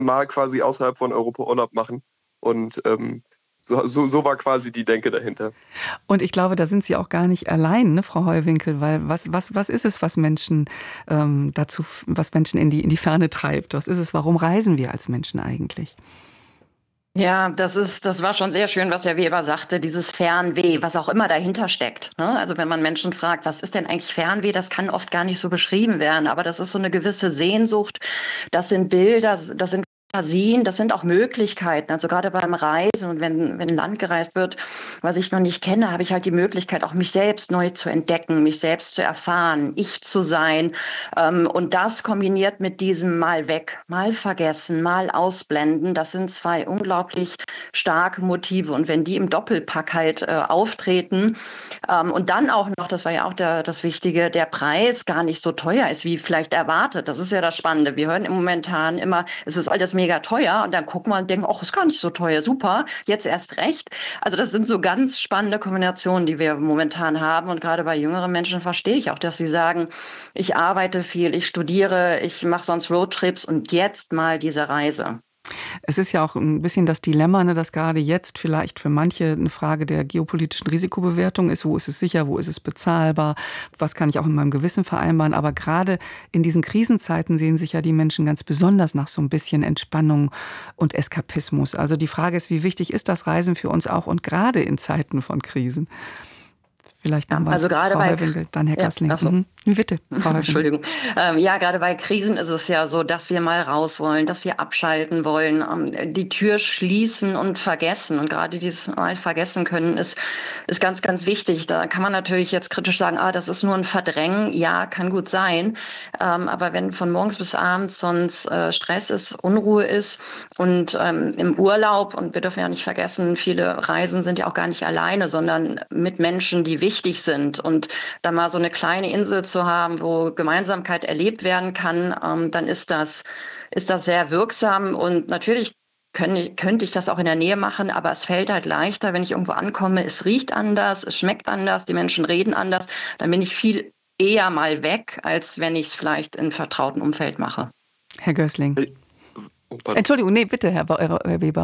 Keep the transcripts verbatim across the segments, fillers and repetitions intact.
mal quasi außerhalb von Europa Urlaub machen. Und ähm, so, so, so war quasi die Denke dahinter. Und ich glaube, da sind Sie auch gar nicht allein, ne, Frau Heuwinkel, weil was, was, was ist es, was Menschen ähm, dazu, was Menschen in die, in die Ferne treibt? Was ist es, warum reisen wir als Menschen eigentlich? Ja, das ist, das war schon sehr schön, was Herr Weber sagte, dieses Fernweh, was auch immer dahinter steckt. Ne? Also wenn man Menschen fragt, was ist denn eigentlich Fernweh, das kann oft gar nicht so beschrieben werden, aber das ist so eine gewisse Sehnsucht, das sind Bilder, das sind Fantasien, das sind auch Möglichkeiten. Also gerade beim Reisen und wenn, wenn ein Land gereist wird, was ich noch nicht kenne, habe ich halt die Möglichkeit, auch mich selbst neu zu entdecken, mich selbst zu erfahren, ich zu sein. Ähm, und das kombiniert mit diesem mal weg, mal vergessen, mal ausblenden, das sind zwei unglaublich starke Motive. Und wenn die im Doppelpack halt äh, auftreten ähm, und dann auch noch, das war ja auch der, das Wichtige, der Preis gar nicht so teuer ist, wie vielleicht erwartet. Das ist ja das Spannende. Wir hören im Momentan immer, es ist alles mega teuer und dann gucken wir und denken, ach, ist gar nicht so teuer, super, jetzt erst recht. Also das sind so ganz spannende Kombinationen, die wir momentan haben. Und gerade bei jüngeren Menschen verstehe ich auch, dass sie sagen, ich arbeite viel, ich studiere, ich mache sonst Roadtrips und jetzt mal diese Reise. Es ist ja auch ein bisschen das Dilemma, ne, dass gerade jetzt vielleicht für manche eine Frage der geopolitischen Risikobewertung ist. Wo ist es sicher? Wo ist es bezahlbar? Was kann ich auch in meinem Gewissen vereinbaren? Aber gerade in diesen Krisenzeiten sehen sich ja die Menschen ganz besonders nach so ein bisschen Entspannung und Eskapismus. Also die Frage ist, wie wichtig ist das Reisen für uns auch und gerade in Zeiten von Krisen? Vielleicht nochmal, ja, also gerade Frau bei, Heuwinkel, dann Herr ja, Gößling. so. Mhm. Bitte, Frau Entschuldigung. Ähm, ja, gerade bei Krisen ist es ja so, dass wir mal raus wollen, dass wir abschalten wollen, ähm, die Tür schließen und vergessen. Und gerade dieses Mal vergessen können ist, ist ganz, ganz wichtig. Da kann man natürlich jetzt kritisch sagen, ah, das ist nur ein Verdrängen. Ja, kann gut sein. Ähm, aber wenn von morgens bis abends sonst äh, Stress ist, Unruhe ist und ähm, im Urlaub, und wir dürfen ja nicht vergessen, viele Reisen sind ja auch gar nicht alleine, sondern mit Menschen, die wichtig sind. Und da mal so eine kleine Insel zu haben, wo Gemeinsamkeit erlebt werden kann, ähm, dann ist das, ist das sehr wirksam. Und natürlich können, könnte ich das auch in der Nähe machen, aber es fällt halt leichter, wenn ich irgendwo ankomme. Es riecht anders, es schmeckt anders, die Menschen reden anders. Dann bin ich viel eher mal weg, als wenn ich es vielleicht in vertrauten Umfeld mache. Herr Gößling. Hey, oh, Entschuldigung, nee, bitte, Herr, Herr Weber.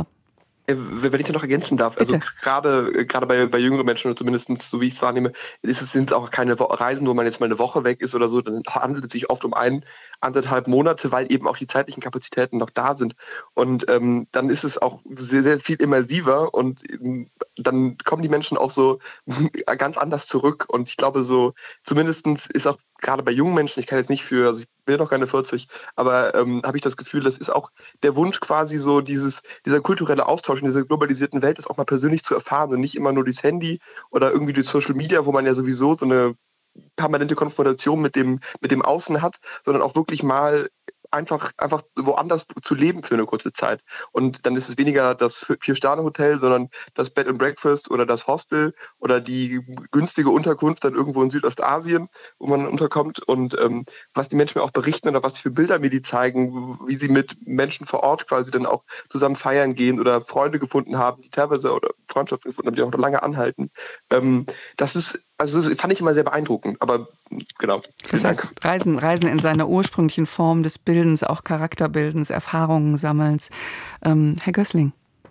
Wenn ich da noch ergänzen darf, Bitte. also gerade gerade bei, bei jüngeren Menschen, oder zumindest so wie ich es wahrnehme, ist es, sind es auch keine Reisen, wo man jetzt mal eine Woche weg ist oder so, dann handelt es sich oft um ein, anderthalb Monate, weil eben auch die zeitlichen Kapazitäten noch da sind. Und ähm, dann ist es auch sehr, sehr viel immersiver und ähm, dann kommen die Menschen auch so ganz anders zurück. Und ich glaube, so zumindest ist auch gerade bei jungen Menschen, ich kann jetzt nicht für, also ich bin noch keine vierzig, aber ähm, habe ich das Gefühl, das ist auch der Wunsch quasi so, dieses, dieser kulturelle Austausch in dieser globalisierten Welt, das auch mal persönlich zu erfahren und nicht immer nur durchs Handy oder irgendwie durch Social Media, wo man ja sowieso so eine permanente Konfrontation mit dem, mit dem Außen hat, sondern auch wirklich mal einfach, einfach woanders zu leben für eine kurze Zeit. Und dann ist es weniger das Vier-Sterne-Hotel, sondern das Bed and Breakfast oder das Hostel oder die günstige Unterkunft dann irgendwo in Südostasien, wo man unterkommt. Und ähm, was die Menschen mir auch berichten oder was für Bilder mir die zeigen, wie sie mit Menschen vor Ort quasi dann auch zusammen feiern gehen oder Freunde gefunden haben, die teilweise oder Freundschaften gefunden haben, die auch noch lange anhalten. Ähm, das ist, also das fand ich immer sehr beeindruckend. Aber genau. Das heißt, Dank. Reisen, Reisen in seiner ursprünglichen Form des Bildens, auch Charakterbildens, Erfahrungen sammelns. Ähm, Herr Gößling.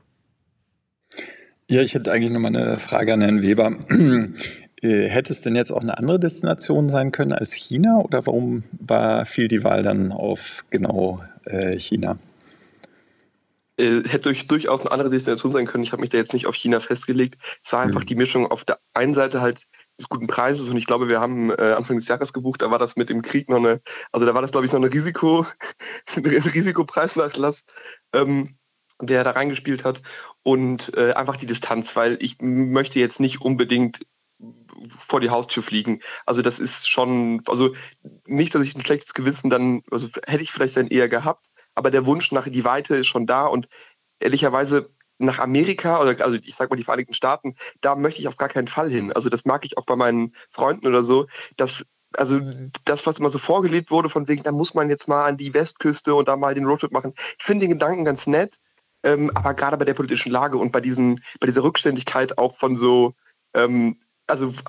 Ja, ich hätte eigentlich nochmal eine Frage an Herrn Weber. Hätte es denn jetzt auch eine andere Destination sein können als China oder warum war, fiel die Wahl dann auf genau äh, China? Äh, hätte durch, durchaus eine andere Destination sein können. Ich habe mich da jetzt nicht auf China festgelegt. Es war einfach Hm. die Mischung auf der einen Seite halt des guten Preises und ich glaube, wir haben äh, Anfang des Jahres gebucht, da war das mit dem Krieg noch eine, also da war das glaube ich noch eine Risiko, ein Risikopreisnachlass, ähm, der da reingespielt hat und äh, einfach die Distanz, weil ich möchte jetzt nicht unbedingt vor die Haustür fliegen. Also das ist schon, also nicht, dass ich ein schlechtes Gewissen dann, also hätte ich vielleicht dann eher gehabt, aber der Wunsch nach die Weite ist schon da und ehrlicherweise nach Amerika oder also ich sag mal die Vereinigten Staaten, da möchte ich auf gar keinen Fall hin. Also das mag ich auch bei meinen Freunden oder so, dass also das, was immer so vorgelebt wurde, von wegen, da muss man jetzt mal an die Westküste und da mal den Roadtrip machen. Ich finde den Gedanken ganz nett, ähm, aber gerade bei der politischen Lage und bei diesen, bei dieser Rückständigkeit auch von so, ähm, also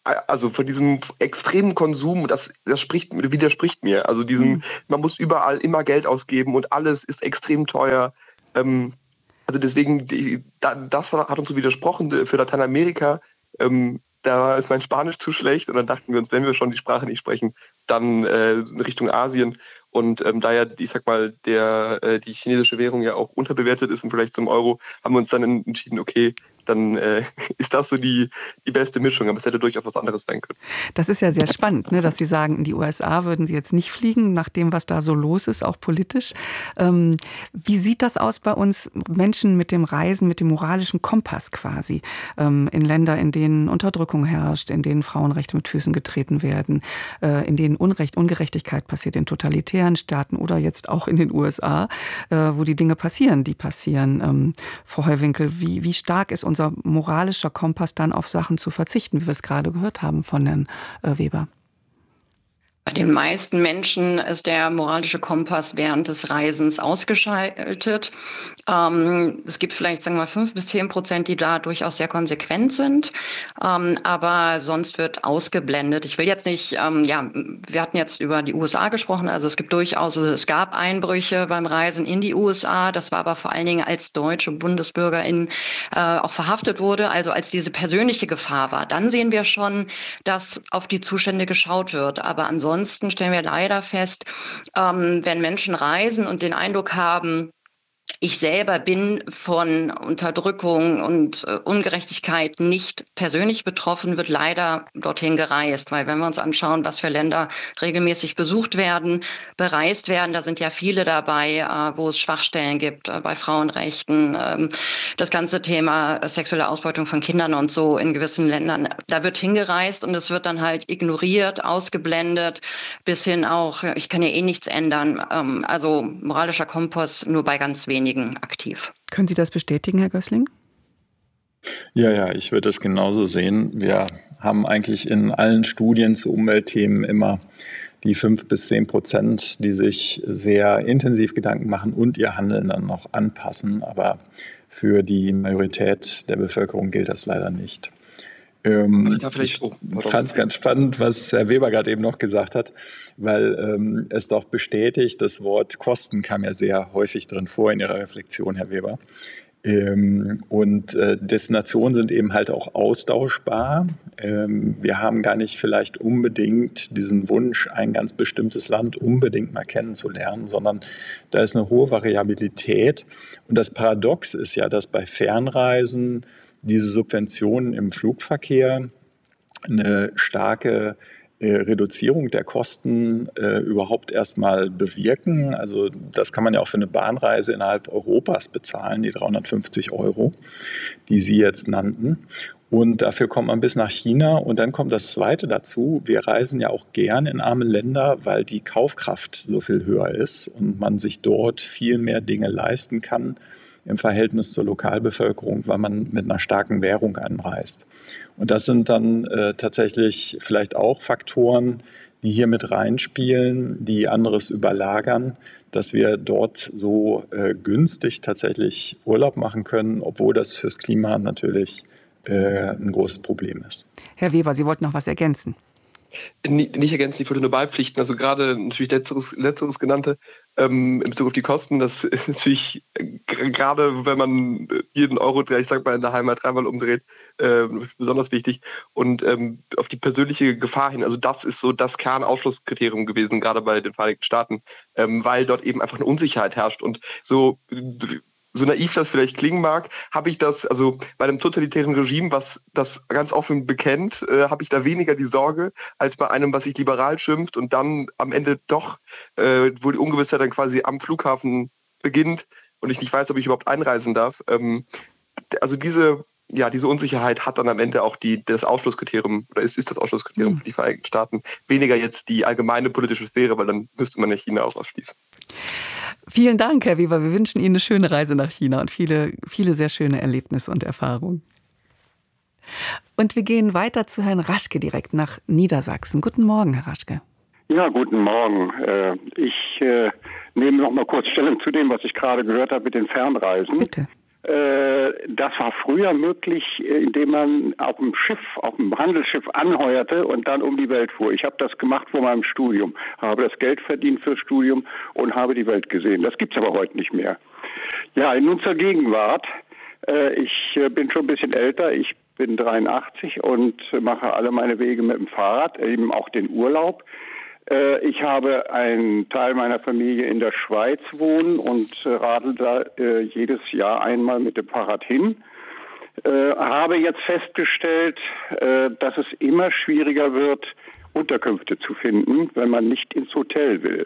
also von diesem extremen Konsum, das, das spricht, widerspricht mir. Also diesem, mhm. man muss überall immer Geld ausgeben und alles ist extrem teuer. Ähm, also deswegen, die, das hat uns so widersprochen für Lateinamerika. Ähm, da ist mein Spanisch zu schlecht und dann dachten wir uns, wenn wir schon die Sprache nicht sprechen, dann äh, in Richtung Asien. Und ähm, da ja, ich sag mal, der, äh, die chinesische Währung ja auch unterbewertet ist und vielleicht zum Euro, haben wir uns dann entschieden, okay, dann äh, ist das so die, die beste Mischung. Aber es hätte durchaus was anderes sein können. Das ist ja sehr spannend, ne, dass Sie sagen, in die U S A würden Sie jetzt nicht fliegen, nach dem, was da so los ist, auch politisch. Ähm, wie sieht das aus bei uns Menschen mit dem Reisen, mit dem moralischen Kompass quasi? Ähm, in Länder, in denen Unterdrückung herrscht, in denen Frauenrechte mit Füßen getreten werden, äh, in denen Unrecht, Ungerechtigkeit passiert, in totalitären Staaten oder jetzt auch in den U S A, äh, wo die Dinge passieren, die passieren. Ähm, Frau Heuwinkel, wie, wie stark ist unser moralischer Kompass dann auf Sachen zu verzichten, wie wir es gerade gehört haben von Herrn äh, Weber? Bei den meisten Menschen ist der moralische Kompass während des Reisens ausgeschaltet. Ähm, es gibt vielleicht, sagen wir mal, fünf bis zehn Prozent, die da durchaus sehr konsequent sind. Ähm, aber sonst wird ausgeblendet. Ich will jetzt nicht, ähm, ja, wir hatten jetzt über die U S A gesprochen. Also es gibt durchaus, also es gab Einbrüche beim Reisen in die U S A. Das war aber vor allen Dingen, als deutsche Bundesbürgerin äh, auch verhaftet wurde. Also als diese persönliche Gefahr war. Dann sehen wir schon, dass auf die Zustände geschaut wird. Aber ansonsten Ansonsten stellen wir leider fest, ähm, wenn Menschen reisen und den Eindruck haben, ich selber bin von Unterdrückung und äh, Ungerechtigkeit nicht persönlich betroffen, wird leider dorthin gereist. Weil wenn wir uns anschauen, was für Länder regelmäßig besucht werden, bereist werden, da sind ja viele dabei, äh, wo es Schwachstellen gibt, äh, bei Frauenrechten, ähm, das ganze Thema äh, sexuelle Ausbeutung von Kindern und so in gewissen Ländern. Da wird hingereist und es wird dann halt ignoriert, ausgeblendet, bis hin auch, ich kann ja eh nichts ändern. Ähm, also moralischer Kompass nur bei ganz wenigen aktiv. Können Sie das bestätigen, Herr Gößling? Ja, ja, ich würde es genauso sehen. Wir haben eigentlich in allen Studien zu Umweltthemen immer die fünf bis zehn Prozent, die sich sehr intensiv Gedanken machen und ihr Handeln dann noch anpassen. Aber für die Majorität der Bevölkerung gilt das leider nicht. Ähm, ich oh, fand es ganz spannend, was Herr Weber gerade eben noch gesagt hat, weil ähm, es doch bestätigt, das Wort Kosten kam ja sehr häufig drin vor in Ihrer Reflexion, Herr Weber. Ähm, und äh, Destinationen sind eben halt auch austauschbar. Ähm, wir haben gar nicht vielleicht unbedingt diesen Wunsch, ein ganz bestimmtes Land unbedingt mal kennenzulernen, sondern da ist eine hohe Variabilität. Und das Paradox ist ja, dass bei Fernreisen diese Subventionen im Flugverkehr eine starke äh, Reduzierung der Kosten äh, überhaupt erstmal bewirken. Also das kann man ja auch für eine Bahnreise innerhalb Europas bezahlen, die dreihundertfünfzig Euro, die Sie jetzt nannten. Und dafür kommt man bis nach China. Und dann kommt das Zweite dazu. Wir reisen ja auch gern in arme Länder, weil die Kaufkraft so viel höher ist und man sich dort viel mehr Dinge leisten kann im Verhältnis zur Lokalbevölkerung, weil man mit einer starken Währung anreist. Und das sind dann äh, tatsächlich vielleicht auch Faktoren, die hier mit reinspielen, die anderes überlagern, dass wir dort so äh, günstig tatsächlich Urlaub machen können, obwohl das fürs Klima natürlich äh, ein großes Problem ist. Herr Weber, Sie wollten noch was ergänzen. Nicht, nicht ergänzen, ich wollte nur beipflichten. Also gerade natürlich letzteres, letzteres genannte ähm, in Bezug auf die Kosten, das ist natürlich äh, gerade, wenn man jeden Euro, ich sag mal, in der Heimat dreimal umdreht, äh, besonders wichtig. Und ähm, auf die persönliche Gefahr hin, also das ist so das Kernausschlusskriterium gewesen, gerade bei den Vereinigten Staaten, ähm, weil dort eben einfach eine Unsicherheit herrscht. Und so so naiv das vielleicht klingen mag, habe ich das, also bei einem totalitären Regime, was das ganz offen bekennt, äh, habe ich da weniger die Sorge, als bei einem, was sich liberal schimpft und dann am Ende doch, äh, wo die Ungewissheit dann quasi am Flughafen beginnt und ich nicht weiß, ob ich überhaupt einreisen darf. Ähm, also diese, ja, diese Unsicherheit hat dann am Ende auch die, das Ausschlusskriterium, oder ist, ist das Ausschlusskriterium mhm. für die Vereinigten Staaten, weniger jetzt die allgemeine politische Sphäre, weil dann müsste man ja China auch ausschließen. Vielen Dank, Herr Weber. Wir wünschen Ihnen eine schöne Reise nach China und viele, viele sehr schöne Erlebnisse und Erfahrungen. Und wir gehen weiter zu Herrn Raschke direkt nach Niedersachsen. Guten Morgen, Herr Raschke. Ja, guten Morgen. Ich äh, nehme noch mal kurz Stellung zu dem, was ich gerade gehört habe mit den Fernreisen. Bitte. Das war früher möglich, indem man auf dem Schiff, auf dem Handelsschiff anheuerte und dann um die Welt fuhr. Ich habe das gemacht vor meinem Studium, habe das Geld verdient fürs Studium und habe die Welt gesehen. Das gibt's aber heute nicht mehr. Ja, nun zur Gegenwart. Ich bin schon ein bisschen älter. Ich bin dreiundachtzig und mache alle meine Wege mit dem Fahrrad, eben auch den Urlaub. Ich habe einen Teil meiner Familie in der Schweiz wohnen und radel da äh, jedes Jahr einmal mit dem Fahrrad hin. Äh, habe jetzt festgestellt, äh, dass es immer schwieriger wird, Unterkünfte zu finden, wenn man nicht ins Hotel will.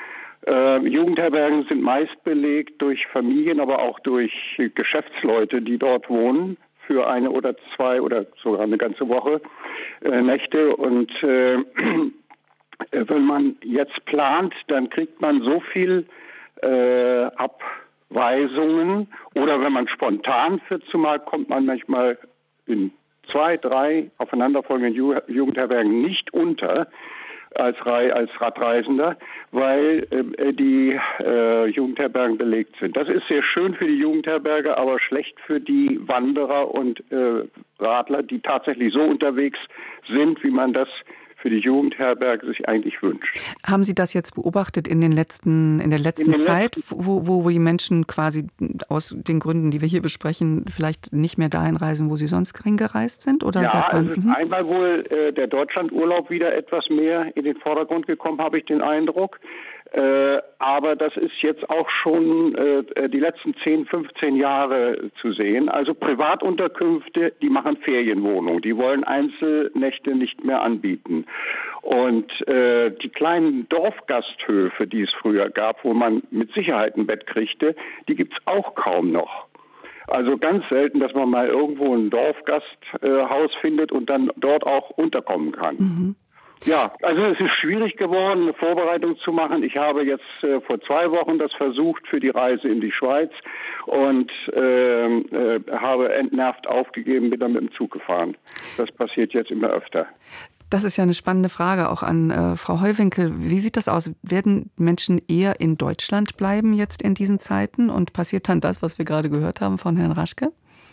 Äh, Jugendherbergen sind meist belegt durch Familien, aber auch durch Geschäftsleute, die dort wohnen, für eine oder zwei oder sogar eine ganze Woche äh, Nächte und äh, wenn man jetzt plant, dann kriegt man so viel äh, Abweisungen oder wenn man spontan fährt, zumal kommt man manchmal in zwei, drei aufeinanderfolgenden Ju- Jugendherbergen nicht unter als, Re- als Radreisender, weil äh, die äh, Jugendherbergen belegt sind. Das ist sehr schön für die Jugendherberge, aber schlecht für die Wanderer und äh, Radler, die tatsächlich so unterwegs sind, wie man das für die Jugendherberge sich eigentlich wünscht. Haben Sie das jetzt beobachtet in den letzten, in der letzten in Zeit, letzten wo, wo, wo die Menschen quasi aus den Gründen, die wir hier besprechen, vielleicht nicht mehr dahin reisen, wo sie sonst hingereist sind? Oder ja, seit wann? es ist Mhm. einmal wohl äh, der Deutschlandurlaub wieder etwas mehr in den Vordergrund gekommen, habe ich den Eindruck. Äh, aber das ist jetzt auch schon äh, die letzten zehn, fünfzehn Jahre zu sehen. Also Privatunterkünfte, die machen Ferienwohnungen, die wollen Einzelnächte nicht mehr anbieten. Und äh, die kleinen Dorfgasthöfe, die es früher gab, wo man mit Sicherheit ein Bett kriegte, die gibt's auch kaum noch. Also ganz selten, dass man mal irgendwo ein Dorfgasthaus äh, findet und dann dort auch unterkommen kann. Mhm. Ja, also es ist schwierig geworden, eine Vorbereitung zu machen. Ich habe jetzt äh, vor zwei Wochen das versucht für die Reise in die Schweiz und äh, äh, habe entnervt aufgegeben, bin dann mit dem Zug gefahren. Das passiert jetzt immer öfter. Das ist ja eine spannende Frage auch an äh, Frau Heuwinkel. Wie sieht das aus? Werden Menschen eher in Deutschland bleiben jetzt in diesen Zeiten? Und passiert dann das, was wir gerade gehört haben von Herrn Raschke?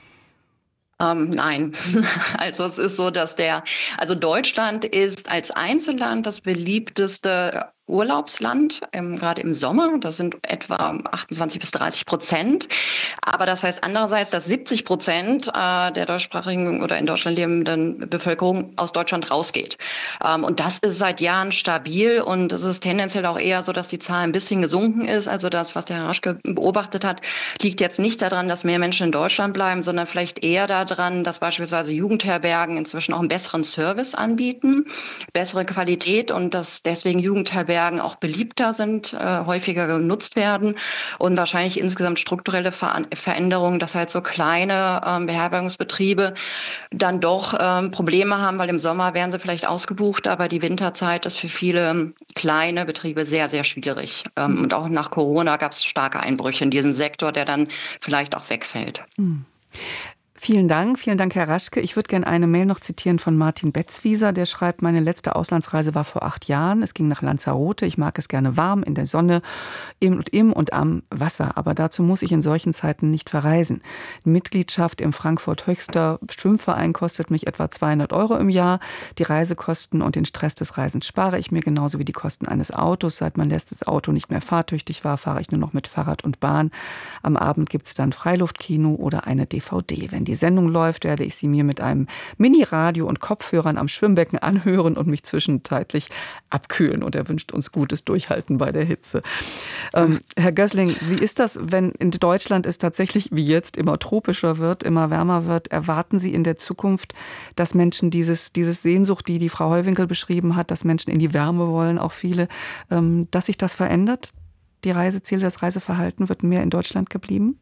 Ähm, nein, also es ist so, dass der, also Deutschland ist als Einzelland das beliebteste Urlaubsland, ähm, gerade im Sommer. Das sind etwa achtundzwanzig bis dreißig Prozent. Aber das heißt andererseits, dass siebzig Prozent äh, der deutschsprachigen oder in Deutschland lebenden Bevölkerung aus Deutschland rausgeht. Ähm, und das ist seit Jahren stabil und es ist tendenziell auch eher so, dass die Zahl ein bisschen gesunken ist. Also das, was der Herr Raschke beobachtet hat, liegt jetzt nicht daran, dass mehr Menschen in Deutschland bleiben, sondern vielleicht eher daran, dass beispielsweise Jugendherbergen inzwischen auch einen besseren Service anbieten, bessere Qualität und dass deswegen Jugendherbergen auch beliebter sind, äh, häufiger genutzt werden und wahrscheinlich insgesamt strukturelle Ver- Veränderungen, dass halt so kleine ähm, Beherbergungsbetriebe dann doch ähm, Probleme haben, weil im Sommer werden sie vielleicht ausgebucht, aber die Winterzeit ist für viele kleine Betriebe sehr, sehr schwierig. Ähm, mhm. Und auch nach Corona gab es starke Einbrüche in diesen Sektor, der dann vielleicht auch wegfällt. Mhm. Vielen Dank, vielen Dank, Herr Raschke. Ich würde gerne eine Mail noch zitieren von Martin Betzwieser, der schreibt, meine letzte Auslandsreise war vor acht Jahren. Es ging nach Lanzarote. Ich mag es gerne warm, in der Sonne, im und im und am Wasser. Aber dazu muss ich in solchen Zeiten nicht verreisen. Die Mitgliedschaft im Frankfurt Höchster Schwimmverein kostet mich etwa zweihundert Euro im Jahr. Die Reisekosten und den Stress des Reisens spare ich mir, genauso wie die Kosten eines Autos. Seit mein letztes Auto nicht mehr fahrtüchtig war, fahre ich nur noch mit Fahrrad und Bahn. Am Abend gibt es dann Freiluftkino oder eine D V D. Wenn die Die Sendung läuft, werde ich sie mir mit einem Mini-Radio und Kopfhörern am Schwimmbecken anhören und mich zwischenzeitlich abkühlen. Und er wünscht uns gutes Durchhalten bei der Hitze. Ähm, Herr Gößling, wie ist das, wenn in Deutschland es tatsächlich wie jetzt immer tropischer wird, immer wärmer wird? Erwarten Sie in der Zukunft, dass Menschen dieses, dieses Sehnsucht, die die Frau Heuwinkel beschrieben hat, dass Menschen in die Wärme wollen, auch viele, ähm, dass sich das verändert? Die Reiseziele, das Reiseverhalten wird mehr in Deutschland geblieben?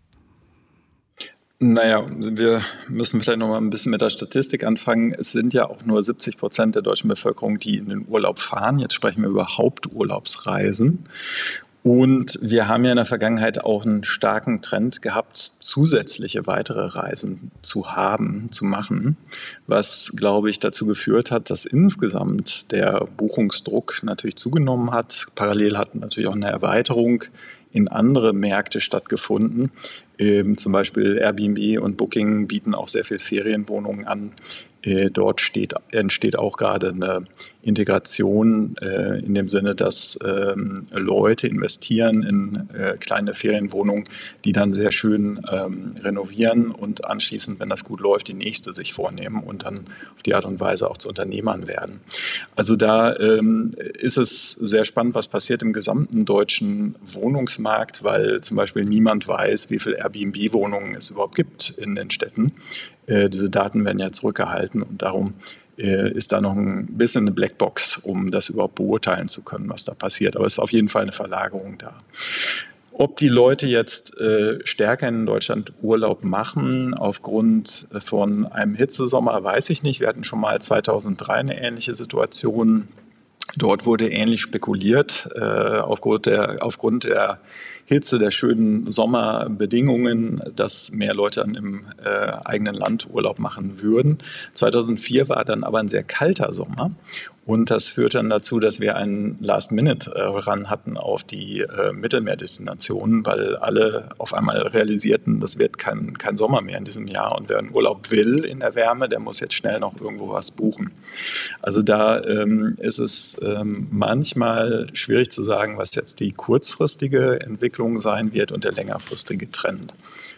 Naja, wir müssen vielleicht noch mal ein bisschen mit der Statistik anfangen. Es sind ja auch nur siebzig Prozent der deutschen Bevölkerung, die in den Urlaub fahren. Jetzt sprechen wir über Haupturlaubsreisen. Und wir haben ja in der Vergangenheit auch einen starken Trend gehabt, zusätzliche weitere Reisen zu haben, zu machen, was, glaube ich, dazu geführt hat, dass insgesamt der Buchungsdruck natürlich zugenommen hat. Parallel hat natürlich auch eine Erweiterung in andere Märkte stattgefunden. Ähm, zum Beispiel Airbnb und Booking bieten auch sehr viel Ferienwohnungen an. Äh, dort steht, entsteht auch gerade eine Integration äh, in dem Sinne, dass ähm, Leute investieren in äh, kleine Ferienwohnungen, die dann sehr schön ähm, renovieren und anschließend, wenn das gut läuft, die nächste sich vornehmen und dann auf die Art und Weise auch zu Unternehmern werden. Also da ähm, ist es sehr spannend, was passiert im gesamten deutschen Wohnungsmarkt, weil zum Beispiel niemand weiß, wie viele Airbnb-Wohnungen es überhaupt gibt in den Städten. Äh, diese Daten werden ja zurückgehalten und darum äh, ist da noch ein bisschen eine Blackbox, um das überhaupt beurteilen zu können, was da passiert. Aber es ist auf jeden Fall eine Verlagerung da. Ob die Leute jetzt äh, stärker in Deutschland Urlaub machen aufgrund von einem Hitzesommer, weiß ich nicht. Wir hatten schon mal zweitausenddrei eine ähnliche Situation. Dort wurde ähnlich spekuliert äh, aufgrund der, aufgrund der Hitze, der schönen Sommerbedingungen, dass mehr Leute dann im äh, eigenen Land Urlaub machen würden. zweitausendvier war dann aber ein sehr kalter Sommer und das führte dann dazu, dass wir einen Last-Minute-Run hatten auf die äh, Mittelmeerdestinationen, weil alle auf einmal realisierten, das wird kein, kein Sommer mehr in diesem Jahr und wer einen Urlaub will in der Wärme, der muss jetzt schnell noch irgendwo was buchen. Also da ähm, ist es ähm, manchmal schwierig zu sagen, was jetzt die kurzfristige Entwicklung sein wird und der längerfristige Trend.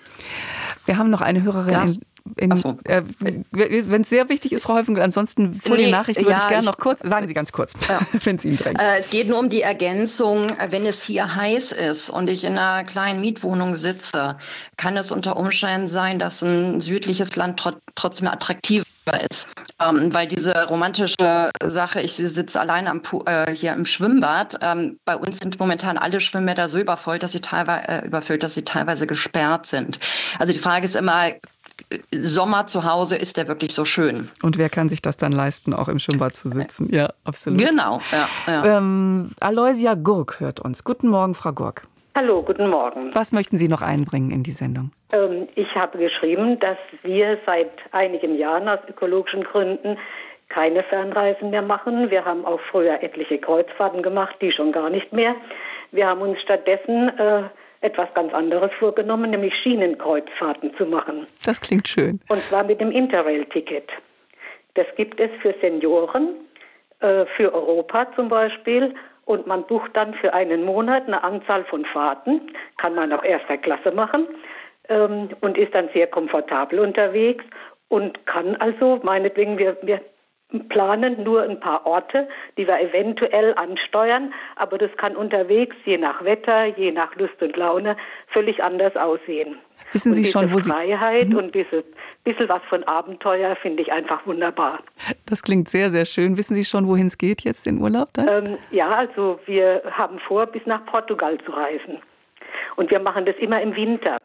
Wir haben noch eine Hörerin ja. in In, so. äh, wenn es sehr wichtig ist, Frau Häufengel, ansonsten vor nee, den Nachrichten würde ja, ich gerne ich, noch kurz, sagen Sie ganz kurz, ja. wenn es Ihnen drängt. Äh, es geht nur um die Ergänzung, wenn es hier heiß ist und ich in einer kleinen Mietwohnung sitze, kann es unter Umständen sein, dass ein südliches Land tr- trotzdem attraktiver ist. Ähm, weil diese romantische Sache, ich sitze allein am Pu- äh, hier im Schwimmbad, ähm, bei uns sind momentan alle Schwimmbäder so überfüllt, dass sie teilweise, äh, überfüllt, dass sie teilweise gesperrt sind. Also die Frage ist immer, Sommer zu Hause, ist der wirklich so schön? Und wer kann sich das dann leisten, auch im Schwimmbad zu sitzen? Ja, absolut. Genau. Ja, ja. Ähm, Aloysia Gurk hört uns. Guten Morgen, Frau Gurk. Hallo, guten Morgen. Was möchten Sie noch einbringen in die Sendung? Ähm, ich habe geschrieben, dass wir seit einigen Jahren aus ökologischen Gründen keine Fernreisen mehr machen. Wir haben auch früher etliche Kreuzfahrten gemacht, die schon gar nicht mehr. Wir haben uns stattdessen äh, etwas ganz anderes vorgenommen, nämlich Schienenkreuzfahrten zu machen. Das klingt schön. Und zwar mit dem Interrail-Ticket. Das gibt es für Senioren, äh, für Europa zum Beispiel. Und man bucht dann für einen Monat eine Anzahl von Fahrten, kann man auch erster Klasse machen ähm, und ist dann sehr komfortabel unterwegs und kann also, meinetwegen, wir, wir planen nur ein paar Orte, die wir eventuell ansteuern, aber das kann unterwegs, je nach Wetter, je nach Lust und Laune, völlig anders aussehen. Wissen Sie und diese schon, wo Sie... Freiheit Mhm. und dieses bisschen was von Abenteuer finde ich einfach wunderbar. Das klingt sehr, sehr schön. Wissen Sie schon, wohin es geht jetzt in Urlaub dann? Ähm, ja, also wir haben vor, bis nach Portugal zu reisen. Und wir machen das immer im Winter.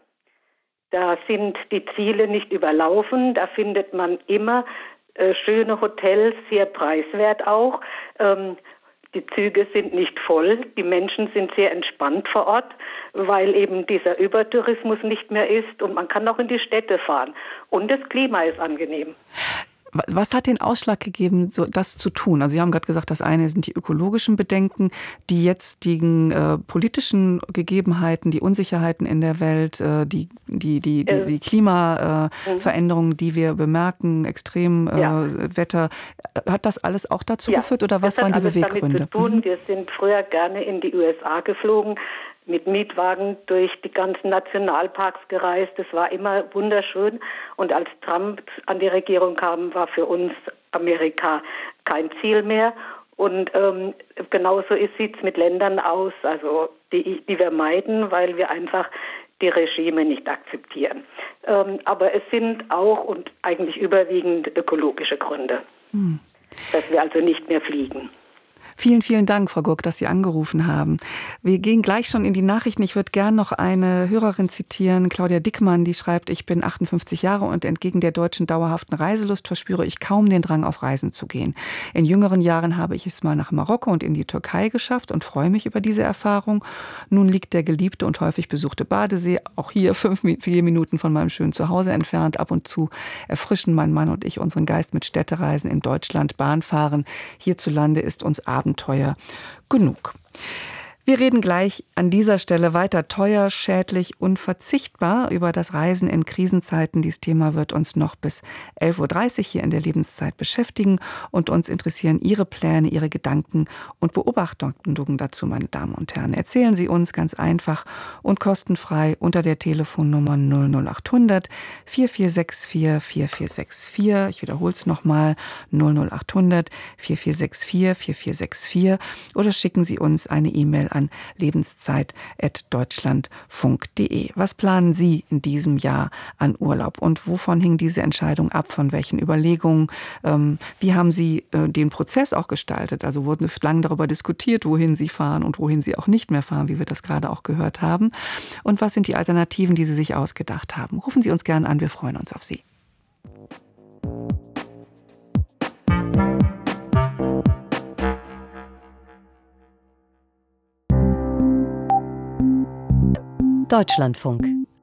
Da sind die Ziele nicht überlaufen, da findet man immer äh, schöne Hotels, sehr preiswert auch. Ähm, Die Züge sind nicht voll, die Menschen sind sehr entspannt vor Ort, weil eben dieser Übertourismus nicht mehr ist und man kann auch in die Städte fahren. Und das Klima ist angenehm. Was hat den Ausschlag gegeben, so das zu tun? Also Sie haben gerade gesagt, das eine sind die ökologischen Bedenken, die jetzigen äh, politischen Gegebenheiten, die Unsicherheiten in der Welt, äh, die, die, die, die, die Klimaveränderungen, äh, die wir bemerken, Extremwetter. Äh, ja. Hat das alles auch dazu ja. geführt oder was das waren die alles Beweggründe? Damit zu tun. Mhm. Wir sind früher gerne in die U S A geflogen, mit Mietwagen durch die ganzen Nationalparks gereist. Das war immer wunderschön. Und als Trump an die Regierung kam, war für uns Amerika kein Ziel mehr. Und ähm, genauso sieht es mit Ländern aus, also die, die wir meiden, weil wir einfach die Regime nicht akzeptieren. Ähm, aber es sind auch und eigentlich überwiegend ökologische Gründe, hm. dass wir also nicht mehr fliegen. Vielen, vielen Dank, Frau Gurk, dass Sie angerufen haben. Wir gehen gleich schon in die Nachrichten. Ich würde gern noch eine Hörerin zitieren, Claudia Dickmann, die schreibt, ich bin achtundfünfzig Jahre und entgegen der deutschen dauerhaften Reiselust verspüre ich kaum den Drang, auf Reisen zu gehen. In jüngeren Jahren habe ich es mal nach Marokko und in die Türkei geschafft und freue mich über diese Erfahrung. Nun liegt der geliebte und häufig besuchte Badesee auch hier fünf, vier Minuten von meinem schönen Zuhause entfernt. Ab und zu erfrischen mein Mann und ich unseren Geist mit Städtereisen in Deutschland, Bahnfahren. Hierzulande ist uns Abend Abenteuer genug. Wir reden gleich an dieser Stelle weiter teuer, schädlich, unverzichtbar über das Reisen in Krisenzeiten. Dieses Thema wird uns noch bis elf Uhr dreißig hier in der Lebenszeit beschäftigen und uns interessieren Ihre Pläne, Ihre Gedanken und Beobachtungen dazu, meine Damen und Herren. Erzählen Sie uns ganz einfach und kostenfrei unter der Telefonnummer null null acht hundert vier vier sechs vier vier vier sechs vier. Ich wiederhole es nochmal, null null acht hundert vier vier sechs vier vier vier sechs vier oder schicken Sie uns eine E-Mail an lebenszeit at deutschlandfunk punkt de. Was planen Sie in diesem Jahr an Urlaub und wovon hing diese Entscheidung ab, von welchen Überlegungen? Ähm, wie haben Sie äh, den Prozess auch gestaltet? Also wurden lange darüber diskutiert, wohin Sie fahren und wohin Sie auch nicht mehr fahren, wie wir das gerade auch gehört haben. Und was sind die Alternativen, die Sie sich ausgedacht haben? Rufen Sie uns gerne an, wir freuen uns auf Sie. Deutschlandfunk.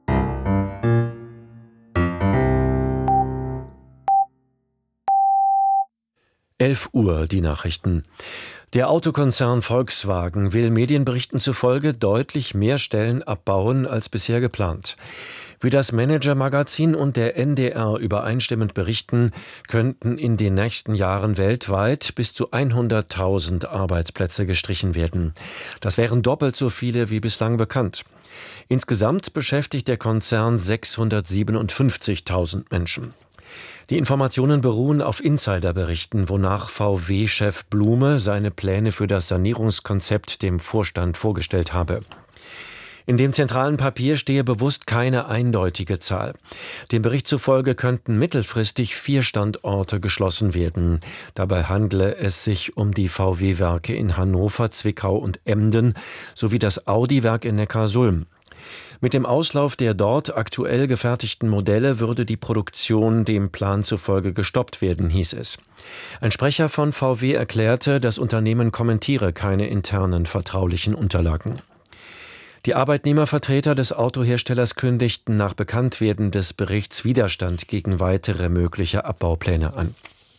elf Uhr, die Nachrichten. Der Autokonzern Volkswagen will Medienberichten zufolge deutlich mehr Stellen abbauen als bisher geplant. Wie das Manager-Magazin und der N D R übereinstimmend berichten, könnten in den nächsten Jahren weltweit bis zu hunderttausend Arbeitsplätze gestrichen werden. Das wären doppelt so viele wie bislang bekannt. Insgesamt beschäftigt der Konzern sechshundertsiebenundfünfzigtausend Menschen. Die Informationen beruhen auf Insiderberichten, wonach V W-Chef Blume seine Pläne für das Sanierungskonzept dem Vorstand vorgestellt habe. In dem zentralen Papier stehe bewusst keine eindeutige Zahl. Dem Bericht zufolge könnten mittelfristig vier Standorte geschlossen werden. Dabei handle es sich um die V W-Werke in Hannover, Zwickau und Emden sowie das Audi-Werk in Neckarsulm. Mit dem Auslauf der dort aktuell gefertigten Modelle würde die Produktion dem Plan zufolge gestoppt werden, hieß es. Ein Sprecher von V W erklärte, das Unternehmen kommentiere keine internen vertraulichen Unterlagen. Die Arbeitnehmervertreter des Autoherstellers kündigten nach Bekanntwerden des Berichts Widerstand gegen weitere mögliche Abbaupläne an.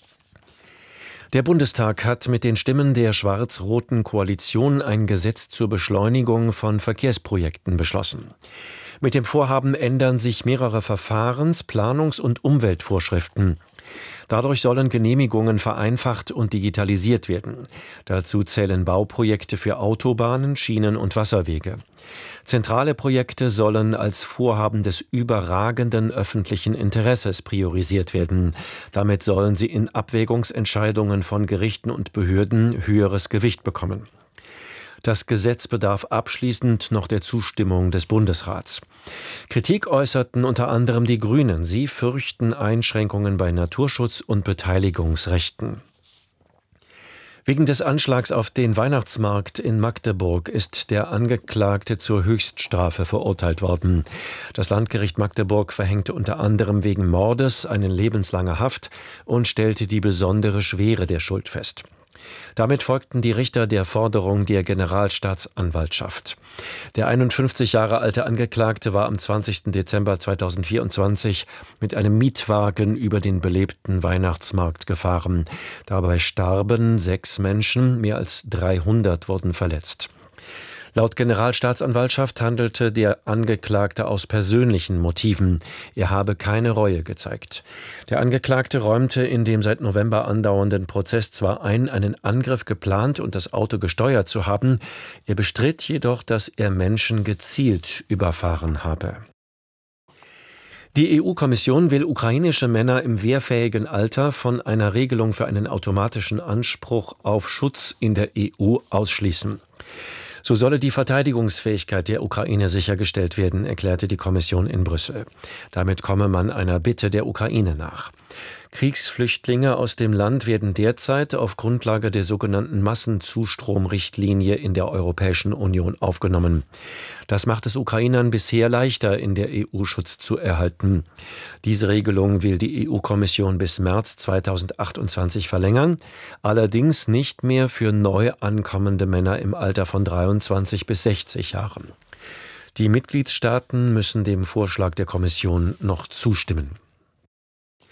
Der Bundestag hat mit den Stimmen der schwarz-roten Koalition ein Gesetz zur Beschleunigung von Verkehrsprojekten beschlossen. Mit dem Vorhaben ändern sich mehrere Verfahrens-, Planungs- und Umweltvorschriften. Dadurch sollen Genehmigungen vereinfacht und digitalisiert werden. Dazu zählen Bauprojekte für Autobahnen, Schienen und Wasserwege. Zentrale Projekte sollen als Vorhaben des überragenden öffentlichen Interesses priorisiert werden. Damit sollen sie in Abwägungsentscheidungen von Gerichten und Behörden höheres Gewicht bekommen. Das Gesetz bedarf abschließend noch der Zustimmung des Bundesrats. Kritik äußerten unter anderem die Grünen. Sie fürchten Einschränkungen bei Naturschutz und Beteiligungsrechten. Wegen des Anschlags auf den Weihnachtsmarkt in Magdeburg ist der Angeklagte zur Höchststrafe verurteilt worden. Das Landgericht Magdeburg verhängte unter anderem wegen Mordes eine lebenslange Haft und stellte die besondere Schwere der Schuld fest. Damit folgten die Richter der Forderung der Generalstaatsanwaltschaft. Der einundfünfzig Jahre alte Angeklagte war am zwanzigsten Dezember zweitausendvierundzwanzig mit einem Mietwagen über den belebten Weihnachtsmarkt gefahren. Dabei starben sechs Menschen, mehr als dreihundert wurden verletzt. Laut Generalstaatsanwaltschaft handelte der Angeklagte aus persönlichen Motiven. Er habe keine Reue gezeigt. Der Angeklagte räumte in dem seit November andauernden Prozess zwar ein, einen Angriff geplant und das Auto gesteuert zu haben, er bestritt jedoch, dass er Menschen gezielt überfahren habe. Die E U-Kommission will ukrainische Männer im wehrfähigen Alter von einer Regelung für einen automatischen Anspruch auf Schutz in der E U ausschließen. So solle die Verteidigungsfähigkeit der Ukraine sichergestellt werden, erklärte die Kommission in Brüssel. Damit komme man einer Bitte der Ukraine nach. Kriegsflüchtlinge aus dem Land werden derzeit auf Grundlage der sogenannten Massenzustromrichtlinie in der Europäischen Union aufgenommen. Das macht es Ukrainern bisher leichter, in der E U Schutz zu erhalten. Diese Regelung will die E U-Kommission bis März zweitausendachtundzwanzig verlängern, allerdings nicht mehr für neu ankommende Männer im Alter von dreiundzwanzig bis sechzig Jahren. Die Mitgliedstaaten müssen dem Vorschlag der Kommission noch zustimmen.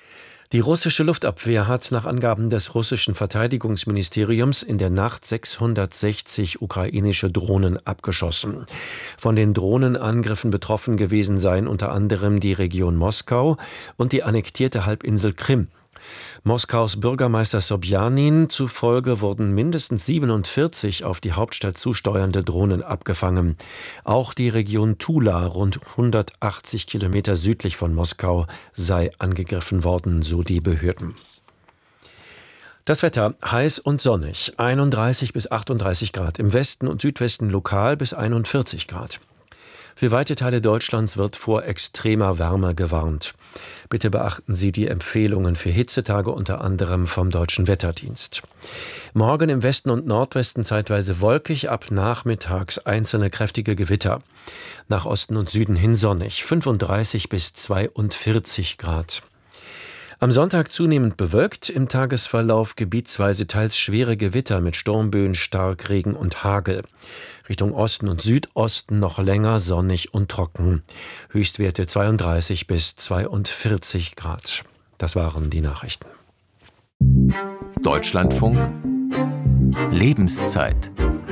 Die russische Luftabwehr hat nach Angaben des russischen Verteidigungsministeriums in der Nacht sechshundertsechzig ukrainische Drohnen abgeschossen. Von den Drohnenangriffen betroffen gewesen seien unter anderem die Region Moskau und die annektierte Halbinsel Krim. Moskaus Bürgermeister Sobjanin zufolge wurden mindestens siebenundvierzig auf die Hauptstadt zusteuernde Drohnen abgefangen. Auch die Region Tula, rund hundertachtzig Kilometer südlich von Moskau, sei angegriffen worden, so die Behörden. Das Wetter heiß und sonnig, einunddreißig bis achtunddreißig Grad, im Westen und Südwesten lokal bis einundvierzig Grad. Für weite Teile Deutschlands wird vor extremer Wärme gewarnt. Bitte beachten Sie die Empfehlungen für Hitzetage unter anderem vom Deutschen Wetterdienst. Morgen im Westen und Nordwesten zeitweise wolkig, ab nachmittags einzelne kräftige Gewitter. Nach Osten und Süden hin sonnig, fünfunddreißig bis zweiundvierzig Grad. Am Sonntag zunehmend bewölkt, im Tagesverlauf gebietsweise teils schwere Gewitter mit Sturmböen, Starkregen und Hagel. Richtung Osten und Südosten noch länger sonnig und trocken. Höchstwerte zweiunddreißig bis zweiundvierzig Grad. Das waren die Nachrichten. Deutschlandfunk Lebenszeit.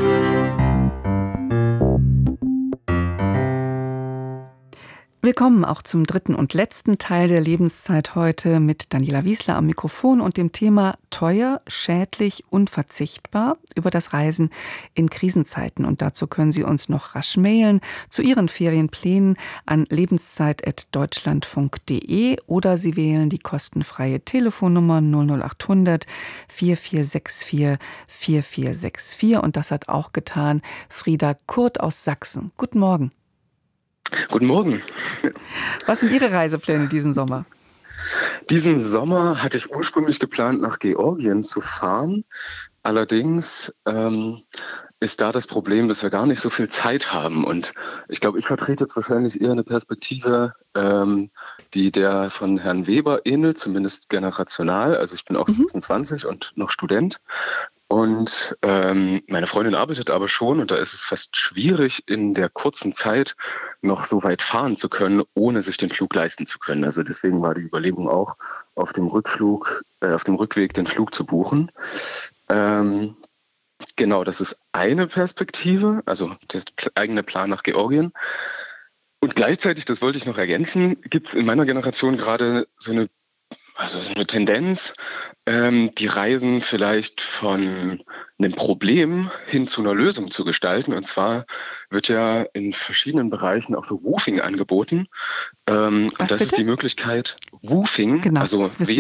Willkommen auch zum dritten und letzten Teil der Lebenszeit heute mit Daniela Wiesler am Mikrofon und dem Thema teuer, schädlich, unverzichtbar über das Reisen in Krisenzeiten. Und dazu können Sie uns noch rasch mailen zu Ihren Ferienplänen an lebenszeit at deutschlandfunk punkt de oder Sie wählen die kostenfreie Telefonnummer null null acht hundert vier vier sechs vier vier vier sechs vier. Und das hat auch getan Frieda Kurt aus Sachsen. Guten Morgen. Guten Morgen. Was sind Ihre Reisepläne diesen Sommer? Diesen Sommer hatte ich ursprünglich geplant, nach Georgien zu fahren. Allerdings ähm, ist da das Problem, dass wir gar nicht so viel Zeit haben. Und ich glaube, ich vertrete jetzt wahrscheinlich eher eine Perspektive, ähm, die der von Herrn Weber ähnelt, zumindest generational. Also ich bin auch mhm. sechsundzwanzig und noch Student. Und ähm, meine Freundin arbeitet aber schon und da ist es fast schwierig, in der kurzen Zeit noch so weit fahren zu können, ohne sich den Flug leisten zu können. Also deswegen war die Überlegung auch, auf dem Rückflug, äh, auf dem Rückweg den Flug zu buchen. Ähm, genau, das ist eine Perspektive, also der eigene Plan nach Georgien. Und gleichzeitig, das wollte ich noch ergänzen, gibt es in meiner Generation gerade so eine Also eine Tendenz, ähm, die Reisen vielleicht von einem Problem hin zu einer Lösung zu gestalten. Und zwar wird ja in verschiedenen Bereichen auch so Woofing angeboten. Ähm, und das bitte? Ist die Möglichkeit, Woofing, genau, also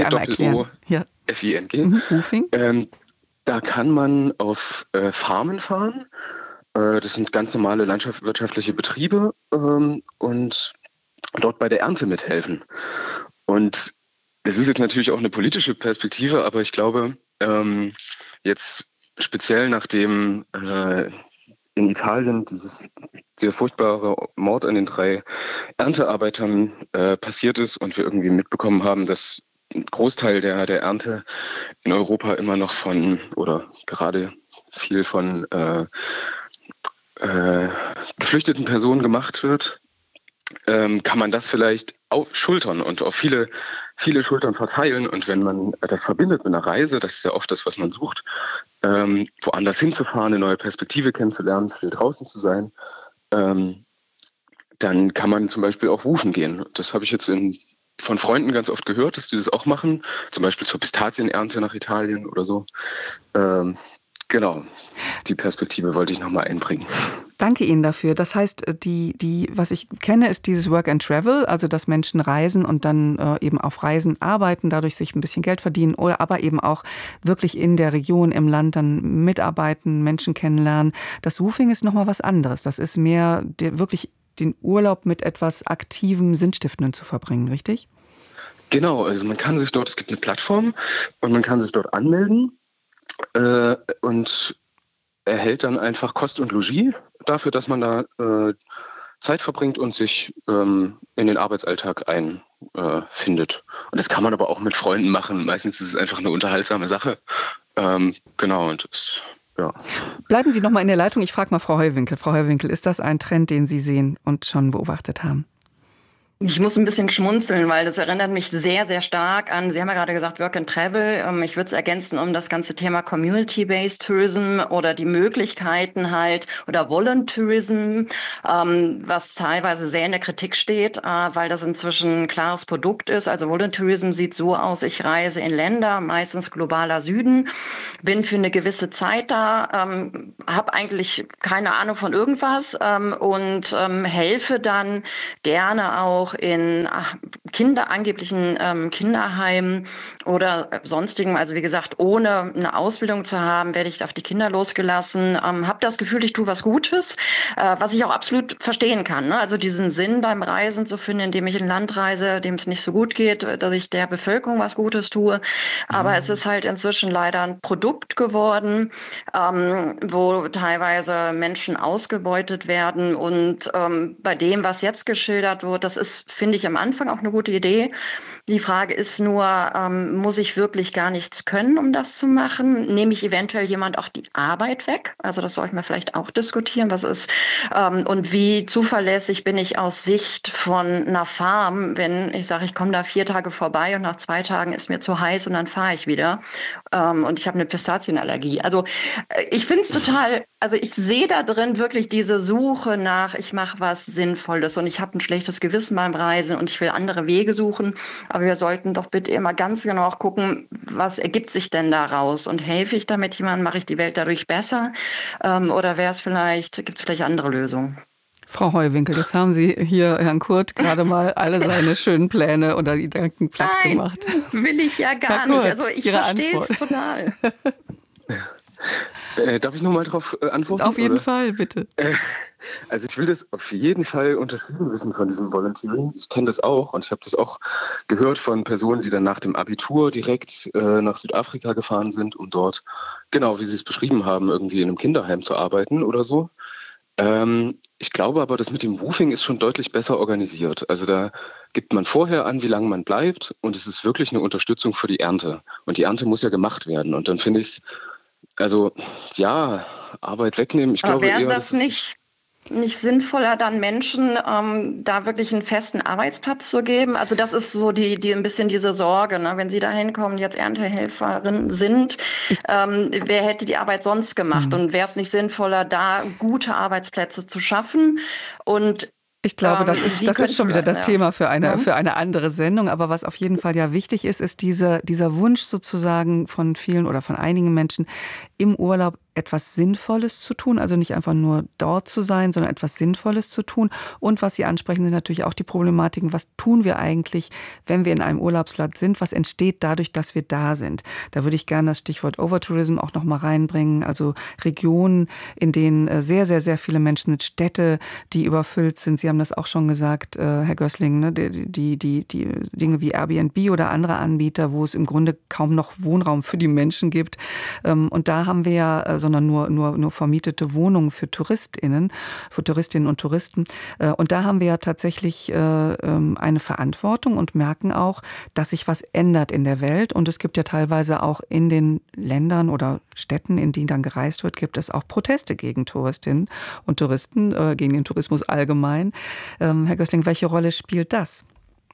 W-O-F I N G. Mhm, Woofing. Ähm, da kann man auf äh, Farmen fahren. Äh, das sind ganz normale landwirtschaftliche Betriebe ähm, und dort bei der Ernte mithelfen. Und das ist jetzt natürlich auch eine politische Perspektive, aber ich glaube, ähm, jetzt speziell nachdem äh, in Italien dieses sehr furchtbare Mord an den drei Erntearbeitern äh, passiert ist und wir irgendwie mitbekommen haben, dass ein Großteil der, der Ernte in Europa immer noch von, oder gerade viel von äh, äh, geflüchteten Personen gemacht wird, ähm, kann man das vielleicht auf Schultern und auf viele, viele Schultern verteilen. Und wenn man das verbindet mit einer Reise, das ist ja oft das, was man sucht, ähm, woanders hinzufahren, eine neue Perspektive kennenzulernen, viel draußen zu sein, ähm, dann kann man zum Beispiel auch woofen gehen. Das habe ich jetzt in, von Freunden ganz oft gehört, dass die das auch machen, zum Beispiel zur Pistazienernte nach Italien oder so. Ähm, Genau, die Perspektive wollte ich nochmal einbringen. Danke Ihnen dafür. Das heißt, die, die, was ich kenne, ist dieses Work and Travel, also dass Menschen reisen und dann äh, eben auf Reisen arbeiten, dadurch sich ein bisschen Geld verdienen oder aber eben auch wirklich in der Region, im Land dann mitarbeiten, Menschen kennenlernen. Das Woofing ist nochmal was anderes. Das ist mehr der, wirklich den Urlaub mit etwas Aktivem, Sinnstiftendem zu verbringen, richtig? Genau, also man kann sich dort, es gibt eine Plattform und man kann sich dort anmelden. Äh, und erhält dann einfach Kost und Logis dafür, dass man da äh, Zeit verbringt und sich ähm, in den Arbeitsalltag einfindet. Äh, und das kann man aber auch mit Freunden machen. Meistens ist es einfach eine unterhaltsame Sache. Ähm, genau, und das, ja. Bleiben Sie noch mal in der Leitung. Ich frage mal Frau Heuwinkel. Frau Heuwinkel, ist das ein Trend, den Sie sehen und schon beobachtet haben? Ich muss ein bisschen schmunzeln, weil das erinnert mich sehr, sehr stark an, Sie haben ja gerade gesagt, Work and Travel. Ich würde es ergänzen um das ganze Thema Community-Based Tourism oder die Möglichkeiten halt oder Voluntourism, was teilweise sehr in der Kritik steht, weil das inzwischen ein klares Produkt ist. Also Voluntourism sieht so aus, ich reise in Länder, meistens globaler Süden, bin für eine gewisse Zeit da, ähm, habe eigentlich keine Ahnung von irgendwas ähm, und ähm, helfe dann gerne auch in ach, Kinder, angeblichen ähm, Kinderheimen oder sonstigen. Also wie gesagt, ohne eine Ausbildung zu haben, werde ich auf die Kinder losgelassen, ähm, habe das Gefühl, ich tue was Gutes, äh, was ich auch absolut verstehen kann. Ne? Also diesen Sinn beim Reisen zu finden, indem ich in ein Land reise, dem es nicht so gut geht, dass ich der Bevölkerung was Gutes tue. Aber mhm. es ist halt inzwischen leider ein Produkt geworden, ähm, wo teilweise Menschen ausgebeutet werden. Und ähm, bei dem, was jetzt geschildert wird, das ist, finde ich, am Anfang auch eine gute Idee. Die Frage ist nur, ähm, muss ich wirklich gar nichts können, um das zu machen? Nehme ich eventuell jemand auch die Arbeit weg? Also das sollten wir vielleicht auch diskutieren. Was ist ähm, und wie zuverlässig bin ich aus Sicht von einer Farm, wenn ich sage, ich komme da vier Tage vorbei und nach zwei Tagen ist mir zu heiß und dann fahre ich wieder ähm, und ich habe eine Pistazienallergie. Also äh, ich finde es total, also ich sehe da drin wirklich diese Suche nach, ich mache was Sinnvolles und ich habe ein schlechtes Gewissen beim Reisen und ich will andere Wege suchen. Aber wir sollten doch bitte immer ganz genau auch gucken, was ergibt sich denn daraus und helfe ich damit jemandem, mache ich die Welt dadurch besser ähm, oder wäre es vielleicht, gibt es vielleicht andere Lösungen? Frau Heuwinkel, jetzt haben Sie hier Herrn Kurt gerade mal alle seine schönen Pläne oder Gedanken platt Nein, gemacht. Will ich ja gar Herr Kurt, nicht. Also ich verstehe es total. Äh, darf ich nochmal darauf äh, antworten? Auf jeden oder? Fall, bitte. Äh, also ich will das auf jeden Fall unterschieden wissen von diesem Volunteering. Ich kenne das auch und ich habe das auch gehört von Personen, die dann nach dem Abitur direkt äh, nach Südafrika gefahren sind, um dort, genau wie Sie es beschrieben haben, irgendwie in einem Kinderheim zu arbeiten oder so. Ähm, ich glaube aber, das mit dem Woofing ist schon deutlich besser organisiert. Also da gibt man vorher an, wie lange man bleibt und es ist wirklich eine Unterstützung für die Ernte. Und die Ernte muss ja gemacht werden. Und dann finde ich es, also ja, Arbeit wegnehmen. Ich aber glaube wäre eher, das, das nicht, nicht sinnvoller, dann Menschen ähm, da wirklich einen festen Arbeitsplatz zu geben? Also das ist so die, die ein bisschen diese Sorge, ne? Wenn Sie da hinkommen, jetzt Erntehelferin sind, ähm, wer hätte die Arbeit sonst gemacht? Mhm. Und wäre es nicht sinnvoller, da gute Arbeitsplätze zu schaffen? Und Ich glaube, das ist, das ist schon wieder das ja. Thema für eine, ja. für eine andere Sendung. Aber was auf jeden Fall ja wichtig ist, ist diese, dieser Wunsch sozusagen von vielen oder von einigen Menschen im Urlaub etwas Sinnvolles zu tun, also nicht einfach nur dort zu sein, sondern etwas Sinnvolles zu tun. Und was Sie ansprechen, sind natürlich auch die Problematiken, was tun wir eigentlich, wenn wir in einem Urlaubsland sind, was entsteht dadurch, dass wir da sind. Da würde ich gerne das Stichwort Overtourism auch noch mal reinbringen, also Regionen, in denen sehr, sehr, sehr viele Menschen sind, Städte, die überfüllt sind. Sie haben das auch schon gesagt, Herr Gößling, ne? die, die, die, die Dinge wie Airbnb oder andere Anbieter, wo es im Grunde kaum noch Wohnraum für die Menschen gibt. Und da haben wir ja sondern nur, nur, nur vermietete Wohnungen für TouristInnen, für Touristinnen und Touristen. Und da haben wir ja tatsächlich eine Verantwortung und merken auch, dass sich was ändert in der Welt. Und es gibt ja teilweise auch in den Ländern oder Städten, in die dann gereist wird, gibt es auch Proteste gegen Touristinnen und Touristen, gegen den Tourismus allgemein. Herr Gößling, welche Rolle spielt das?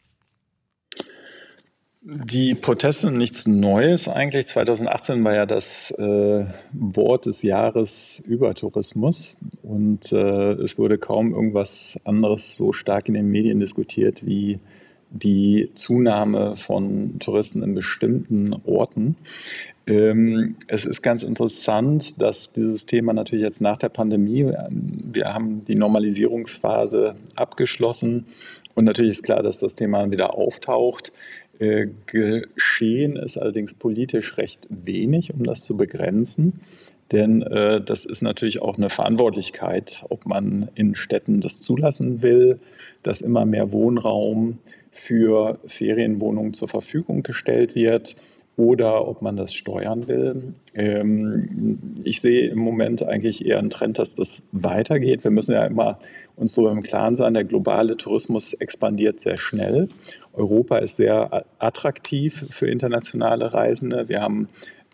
Die Proteste sind nichts Neues eigentlich. zweitausendachtzehn war ja das äh, Wort des Jahres Übertourismus und äh, es wurde kaum irgendwas anderes so stark in den Medien diskutiert wie die Zunahme von Touristen in bestimmten Orten. Ähm, es ist ganz interessant, dass dieses Thema natürlich jetzt nach der Pandemie, wir haben die Normalisierungsphase abgeschlossen und natürlich ist klar, dass das Thema wieder auftaucht. Äh, geschehen ist allerdings politisch recht wenig, um das zu begrenzen. Denn äh, das ist natürlich auch eine Verantwortlichkeit, ob man in Städten das zulassen will, dass immer mehr Wohnraum für Ferienwohnungen zur Verfügung gestellt wird oder ob man das steuern will. Ähm, ich sehe im Moment eigentlich eher einen Trend, dass das weitergeht. Wir müssen ja immer uns darüber im Klaren sein, der globale Tourismus expandiert sehr schnell. Europa ist sehr attraktiv für internationale Reisende. Wir haben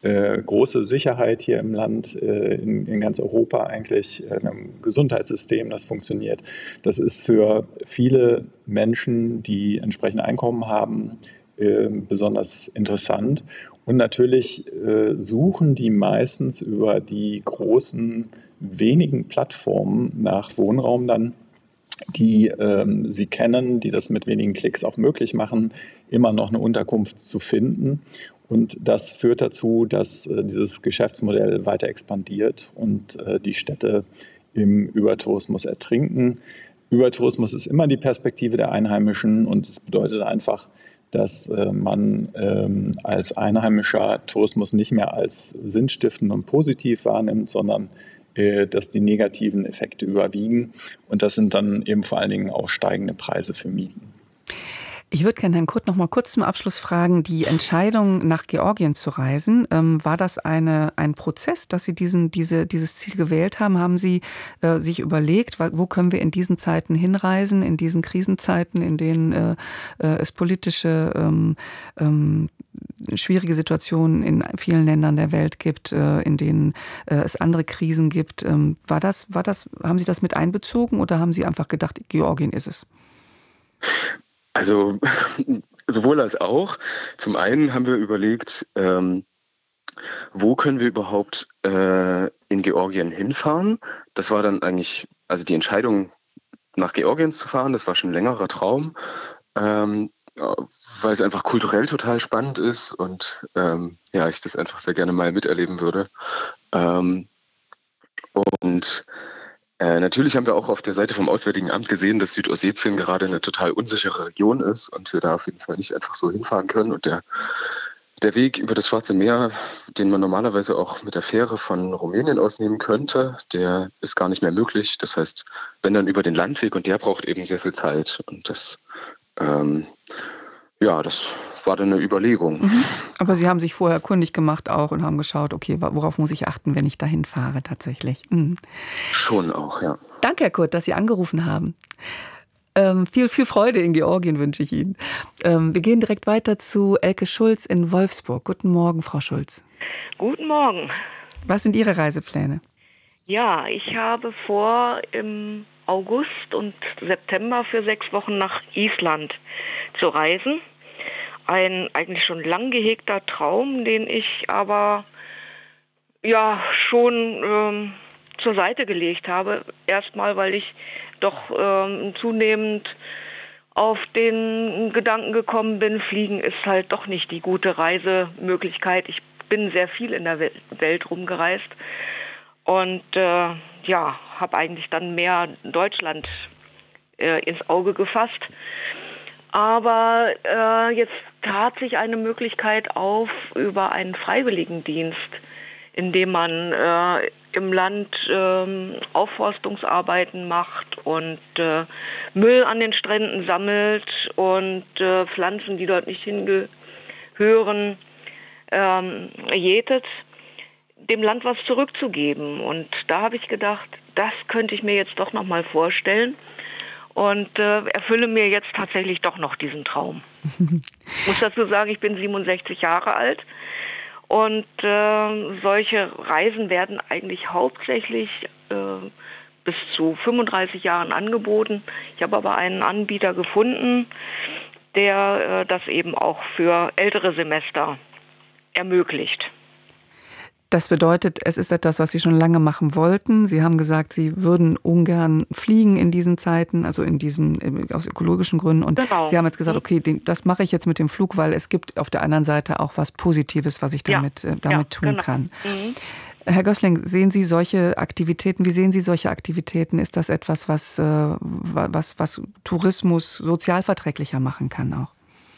äh, große Sicherheit hier im Land, äh, in, in ganz Europa eigentlich, äh, ein Gesundheitssystem, das funktioniert. Das ist für viele Menschen, die entsprechende Einkommen haben, äh, besonders interessant. Und natürlich äh, suchen die meistens über die großen, wenigen Plattformen nach Wohnraum dann, die ähm, sie kennen, die das mit wenigen Klicks auch möglich machen, immer noch eine Unterkunft zu finden. Und das führt dazu, dass äh, dieses Geschäftsmodell weiter expandiert und äh, die Städte im Übertourismus ertrinken. Übertourismus ist immer die Perspektive der Einheimischen und es bedeutet einfach, dass äh, man ähm, als Einheimischer Tourismus nicht mehr als sinnstiftend und positiv wahrnimmt, sondern dass die negativen Effekte überwiegen. Und das sind dann eben vor allen Dingen auch steigende Preise für Mieten. Ich würde gerne Herrn Kurt noch mal kurz zum Abschluss fragen, die Entscheidung, nach Georgien zu reisen, ähm, war das eine, ein Prozess, dass Sie diesen, diese, dieses Ziel gewählt haben? Haben Sie äh, sich überlegt, wo können wir in diesen Zeiten hinreisen, in diesen Krisenzeiten, in denen äh, äh, es politische ähm, ähm, schwierige Situationen in vielen Ländern der Welt gibt, äh, in denen äh, es andere Krisen gibt. Ähm, war das, war das, haben Sie das mit einbezogen oder haben Sie einfach gedacht, Georgien ist es? Also sowohl als auch. Zum einen haben wir überlegt, ähm, wo können wir überhaupt äh, in Georgien hinfahren. Das war dann eigentlich, also die Entscheidung, nach Georgien zu fahren, das war schon ein längerer Traum, ähm, weil es einfach kulturell total spannend ist und ähm, ja, ich das einfach sehr gerne mal miterleben würde. Ähm, und Äh, natürlich haben wir auch auf der Seite vom Auswärtigen Amt gesehen, dass Südossetien gerade eine total unsichere Region ist und wir da auf jeden Fall nicht einfach so hinfahren können. Und der, der Weg über das Schwarze Meer, den man normalerweise auch mit der Fähre von Rumänien aus nehmen könnte, der ist gar nicht mehr möglich. Das heißt, wenn dann über den Landweg und der braucht eben sehr viel Zeit. Und das, ähm, ja, das war dann eine Überlegung. Mhm. Aber Sie haben sich vorher kundig gemacht auch und haben geschaut, okay, worauf muss ich achten, wenn ich dahin fahre tatsächlich. Mhm. Schon auch, ja. Danke, Herr Kurt, dass Sie angerufen haben. Ähm, viel, viel Freude in Georgien wünsche ich Ihnen. Ähm, wir gehen direkt weiter zu Elke Schulz in Wolfsburg. Guten Morgen, Frau Schulz. Guten Morgen. Was sind Ihre Reisepläne? Ja, ich habe vor, im August und September für sechs Wochen nach Island zu reisen. Ein eigentlich schon lang gehegter Traum, den ich aber ja schon ähm, zur Seite gelegt habe. Erstmal, weil ich doch ähm, zunehmend auf den Gedanken gekommen bin, Fliegen ist halt doch nicht die gute Reisemöglichkeit. Ich bin sehr viel in der Welt rumgereist und äh, ja, habe eigentlich dann mehr Deutschland äh, ins Auge gefasst. Aber äh, jetzt tat sich eine Möglichkeit auf über einen Freiwilligendienst, in dem man äh, im Land äh, Aufforstungsarbeiten macht und äh, Müll an den Stränden sammelt und äh, Pflanzen, die dort nicht hingehören, ähm, jätet, dem Land was zurückzugeben. Und da habe ich gedacht, das könnte ich mir jetzt doch noch mal vorstellen. Und äh, erfülle mir jetzt tatsächlich doch noch diesen Traum. Ich muss dazu sagen, ich bin siebenundsechzig Jahre alt und äh, solche Reisen werden eigentlich hauptsächlich äh, bis zu fünfunddreißig Jahren angeboten. Ich habe aber einen Anbieter gefunden, der äh, das eben auch für ältere Semester ermöglicht. Das bedeutet, es ist etwas, was Sie schon lange machen wollten. Sie haben gesagt, Sie würden ungern fliegen in diesen Zeiten, also in diesem, aus ökologischen Gründen. Und genau. Sie haben jetzt gesagt, okay, das mache ich jetzt mit dem Flug, weil es gibt auf der anderen Seite auch was Positives, was ich damit, ja. damit ja, tun genau. kann. Mhm. Herr Gößling, sehen Sie solche Aktivitäten, wie sehen Sie solche Aktivitäten? Ist das etwas, was, was, was Tourismus sozialverträglicher machen kann auch?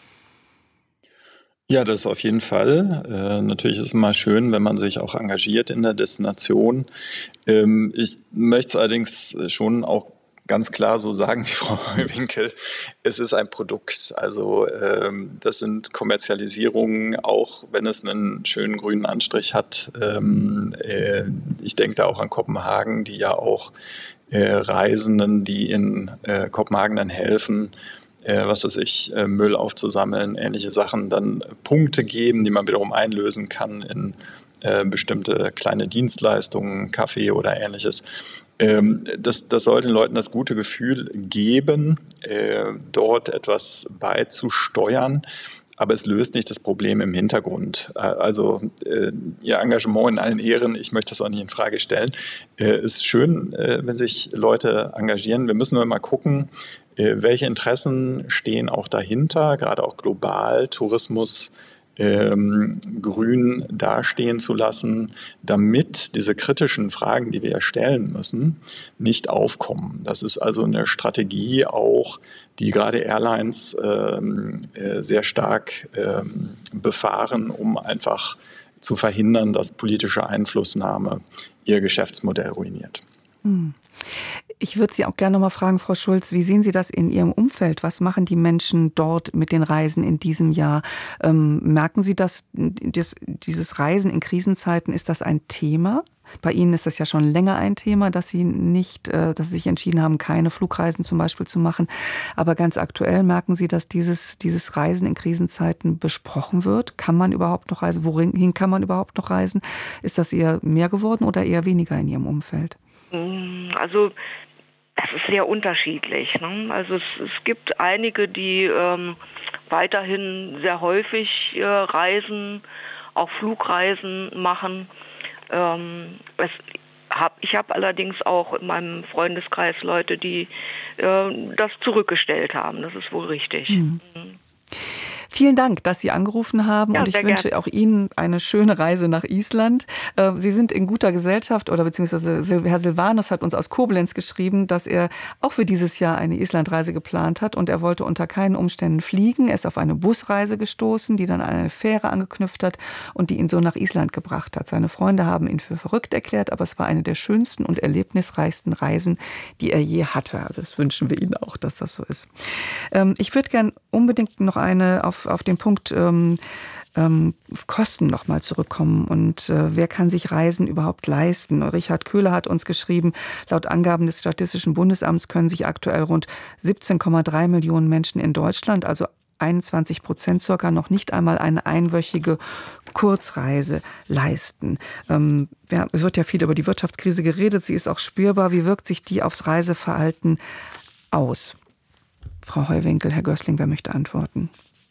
Ja, das auf jeden Fall. Äh, natürlich ist es mal schön, wenn man sich auch engagiert in der Destination. Ähm, ich möchte es allerdings schon auch ganz klar so sagen, wie Frau Winkel, es ist ein Produkt. Also ähm, das sind Kommerzialisierungen, auch wenn es einen schönen grünen Anstrich hat. Ähm, äh, ich denke da auch an Kopenhagen, die ja auch äh, Reisenden, die in äh, Kopenhagen dann helfen, äh, was weiß ich, äh, Müll aufzusammeln, ähnliche Sachen, dann Punkte geben, die man wiederum einlösen kann in äh, bestimmte kleine Dienstleistungen, Kaffee oder ähnliches. Ähm, das, das soll den Leuten das gute Gefühl geben, äh, dort etwas beizusteuern. Aber es löst nicht das Problem im Hintergrund. Also äh, Ihr Engagement in allen Ehren, ich möchte das auch nicht in Frage stellen. Es äh, ist schön, äh, wenn sich Leute engagieren. Wir müssen nur mal gucken, äh, welche Interessen stehen auch dahinter, gerade auch global, Tourismus ähm, grün dastehen zu lassen, damit diese kritischen Fragen, die wir ja stellen müssen, nicht aufkommen. Das ist also eine Strategie auch, die gerade Airlines ähm, äh, sehr stark ähm, befahren, um einfach zu verhindern, dass politische Einflussnahme ihr Geschäftsmodell ruiniert. Hm. Ich würde Sie auch gerne noch mal fragen, Frau Schulz, wie sehen Sie das in Ihrem Umfeld? Was machen die Menschen dort mit den Reisen in diesem Jahr? Ähm, merken Sie, dass das, dieses Reisen in Krisenzeiten, ist das ein Thema? Bei Ihnen ist das ja schon länger ein Thema, dass Sie nicht, äh, dass Sie sich entschieden haben, keine Flugreisen zum Beispiel zu machen. Aber ganz aktuell merken Sie, dass dieses, dieses Reisen in Krisenzeiten besprochen wird? Kann man überhaupt noch reisen? Wohin kann man überhaupt noch reisen? Ist das eher mehr geworden oder eher weniger in Ihrem Umfeld? Also das ist sehr unterschiedlich, ne? Also es, es gibt einige, die ähm, weiterhin sehr häufig äh, reisen, auch Flugreisen machen. Ähm, es, hab, ich habe allerdings auch in meinem Freundeskreis Leute, die äh, das zurückgestellt haben. Das ist wohl richtig. Mhm. Vielen Dank, dass Sie angerufen haben, ja, und ich wünsche gern. auch Ihnen eine schöne Reise nach Island. Sie sind in guter Gesellschaft, oder beziehungsweise Herr Silvanus hat uns aus Koblenz geschrieben, dass er auch für dieses Jahr eine Islandreise geplant hat und er wollte unter keinen Umständen fliegen. Er ist auf eine Busreise gestoßen, die dann an eine Fähre angeknüpft hat und die ihn so nach Island gebracht hat. Seine Freunde haben ihn für verrückt erklärt, aber es war eine der schönsten und erlebnisreichsten Reisen, die er je hatte. Also das wünschen wir Ihnen auch, dass das so ist. Ich würde gern unbedingt noch eine auf auf den Punkt ähm, ähm, Kosten noch mal zurückkommen und äh, wer kann sich Reisen überhaupt leisten? Richard Köhler hat uns geschrieben, laut Angaben des Statistischen Bundesamts können sich aktuell rund siebzehn Komma drei Millionen Menschen in Deutschland, also einundzwanzig Prozent circa, noch nicht einmal eine einwöchige Kurzreise leisten. Ähm, ja, es wird ja viel über die Wirtschaftskrise geredet, sie ist auch spürbar. Wie wirkt sich die aufs Reiseverhalten aus? Frau Heuwinkel, Herr Gößling, wer möchte antworten?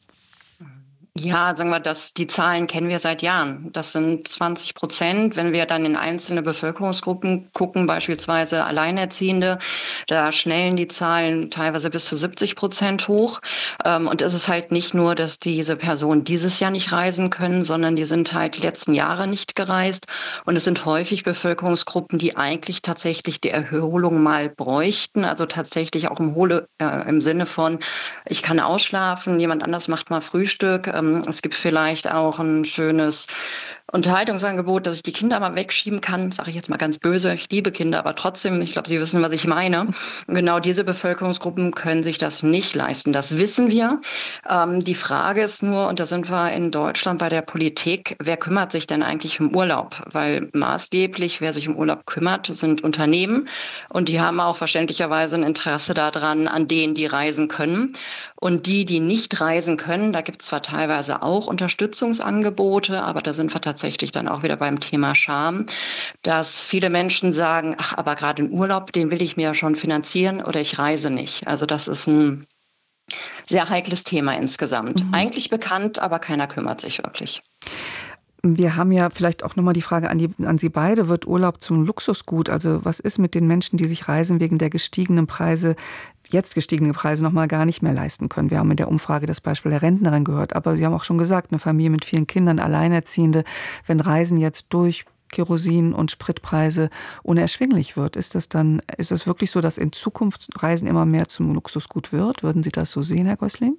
Ja, sagen wir, dass die Zahlen kennen wir seit Jahren. Das sind zwanzig Prozent. Wenn wir dann in einzelne Bevölkerungsgruppen gucken, beispielsweise Alleinerziehende, da schnellen die Zahlen teilweise bis zu siebzig Prozent hoch. Und es ist halt nicht nur, dass diese Personen dieses Jahr nicht reisen können, sondern die sind halt die letzten Jahre nicht gereist. Und es sind häufig Bevölkerungsgruppen, die eigentlich tatsächlich die Erholung mal bräuchten. Also tatsächlich auch im, Hole, äh, im Sinne von, ich kann ausschlafen, jemand anders macht mal Frühstück. Es gibt vielleicht auch ein schönes Unterhaltungsangebot, dass ich die Kinder mal wegschieben kann, sage ich jetzt mal ganz böse. Ich liebe Kinder, aber trotzdem, ich glaube, Sie wissen, was ich meine. Und genau diese Bevölkerungsgruppen können sich das nicht leisten. Das wissen wir. Ähm, die Frage ist nur, und da sind wir in Deutschland bei der Politik, wer kümmert sich denn eigentlich um Urlaub? Weil maßgeblich, wer sich um Urlaub kümmert, sind Unternehmen. Und die haben auch verständlicherweise ein Interesse daran, an denen, die reisen können. Und die, die nicht reisen können, da gibt es zwar teilweise auch Unterstützungsangebote, aber da sind wir tatsächlich dann auch wieder beim Thema Scham, dass viele Menschen sagen, ach, aber gerade den Urlaub, den will ich mir ja schon finanzieren oder ich reise nicht. Also das ist ein sehr heikles Thema insgesamt. Mhm. Eigentlich bekannt, aber keiner kümmert sich wirklich. Wir haben ja vielleicht auch nochmal die Frage an, die, an Sie beide, wird Urlaub zum Luxusgut? Also was ist mit den Menschen, die sich Reisen wegen der gestiegenen Preise, jetzt gestiegene Preise nochmal gar nicht mehr leisten können? Wir haben in der Umfrage das Beispiel der Rentnerin gehört, aber Sie haben auch schon gesagt, eine Familie mit vielen Kindern, Alleinerziehende, wenn Reisen jetzt durch Kerosin und Spritpreise unerschwinglich wird, ist das dann, ist es wirklich so, dass in Zukunft Reisen immer mehr zum Luxusgut wird? Würden Sie das so sehen, Herr Gößling?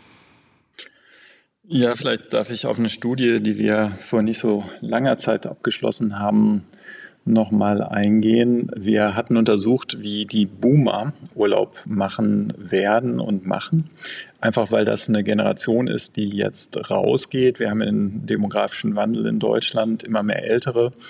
Ja, vielleicht darf ich auf eine Studie, die wir vor nicht so langer Zeit abgeschlossen haben, nochmal eingehen. Wir hatten untersucht, wie die Boomer Urlaub machen werden und machen. Einfach weil das eine Generation ist, die jetzt rausgeht. Wir haben einen demografischen Wandel in Deutschland, immer mehr Ältere,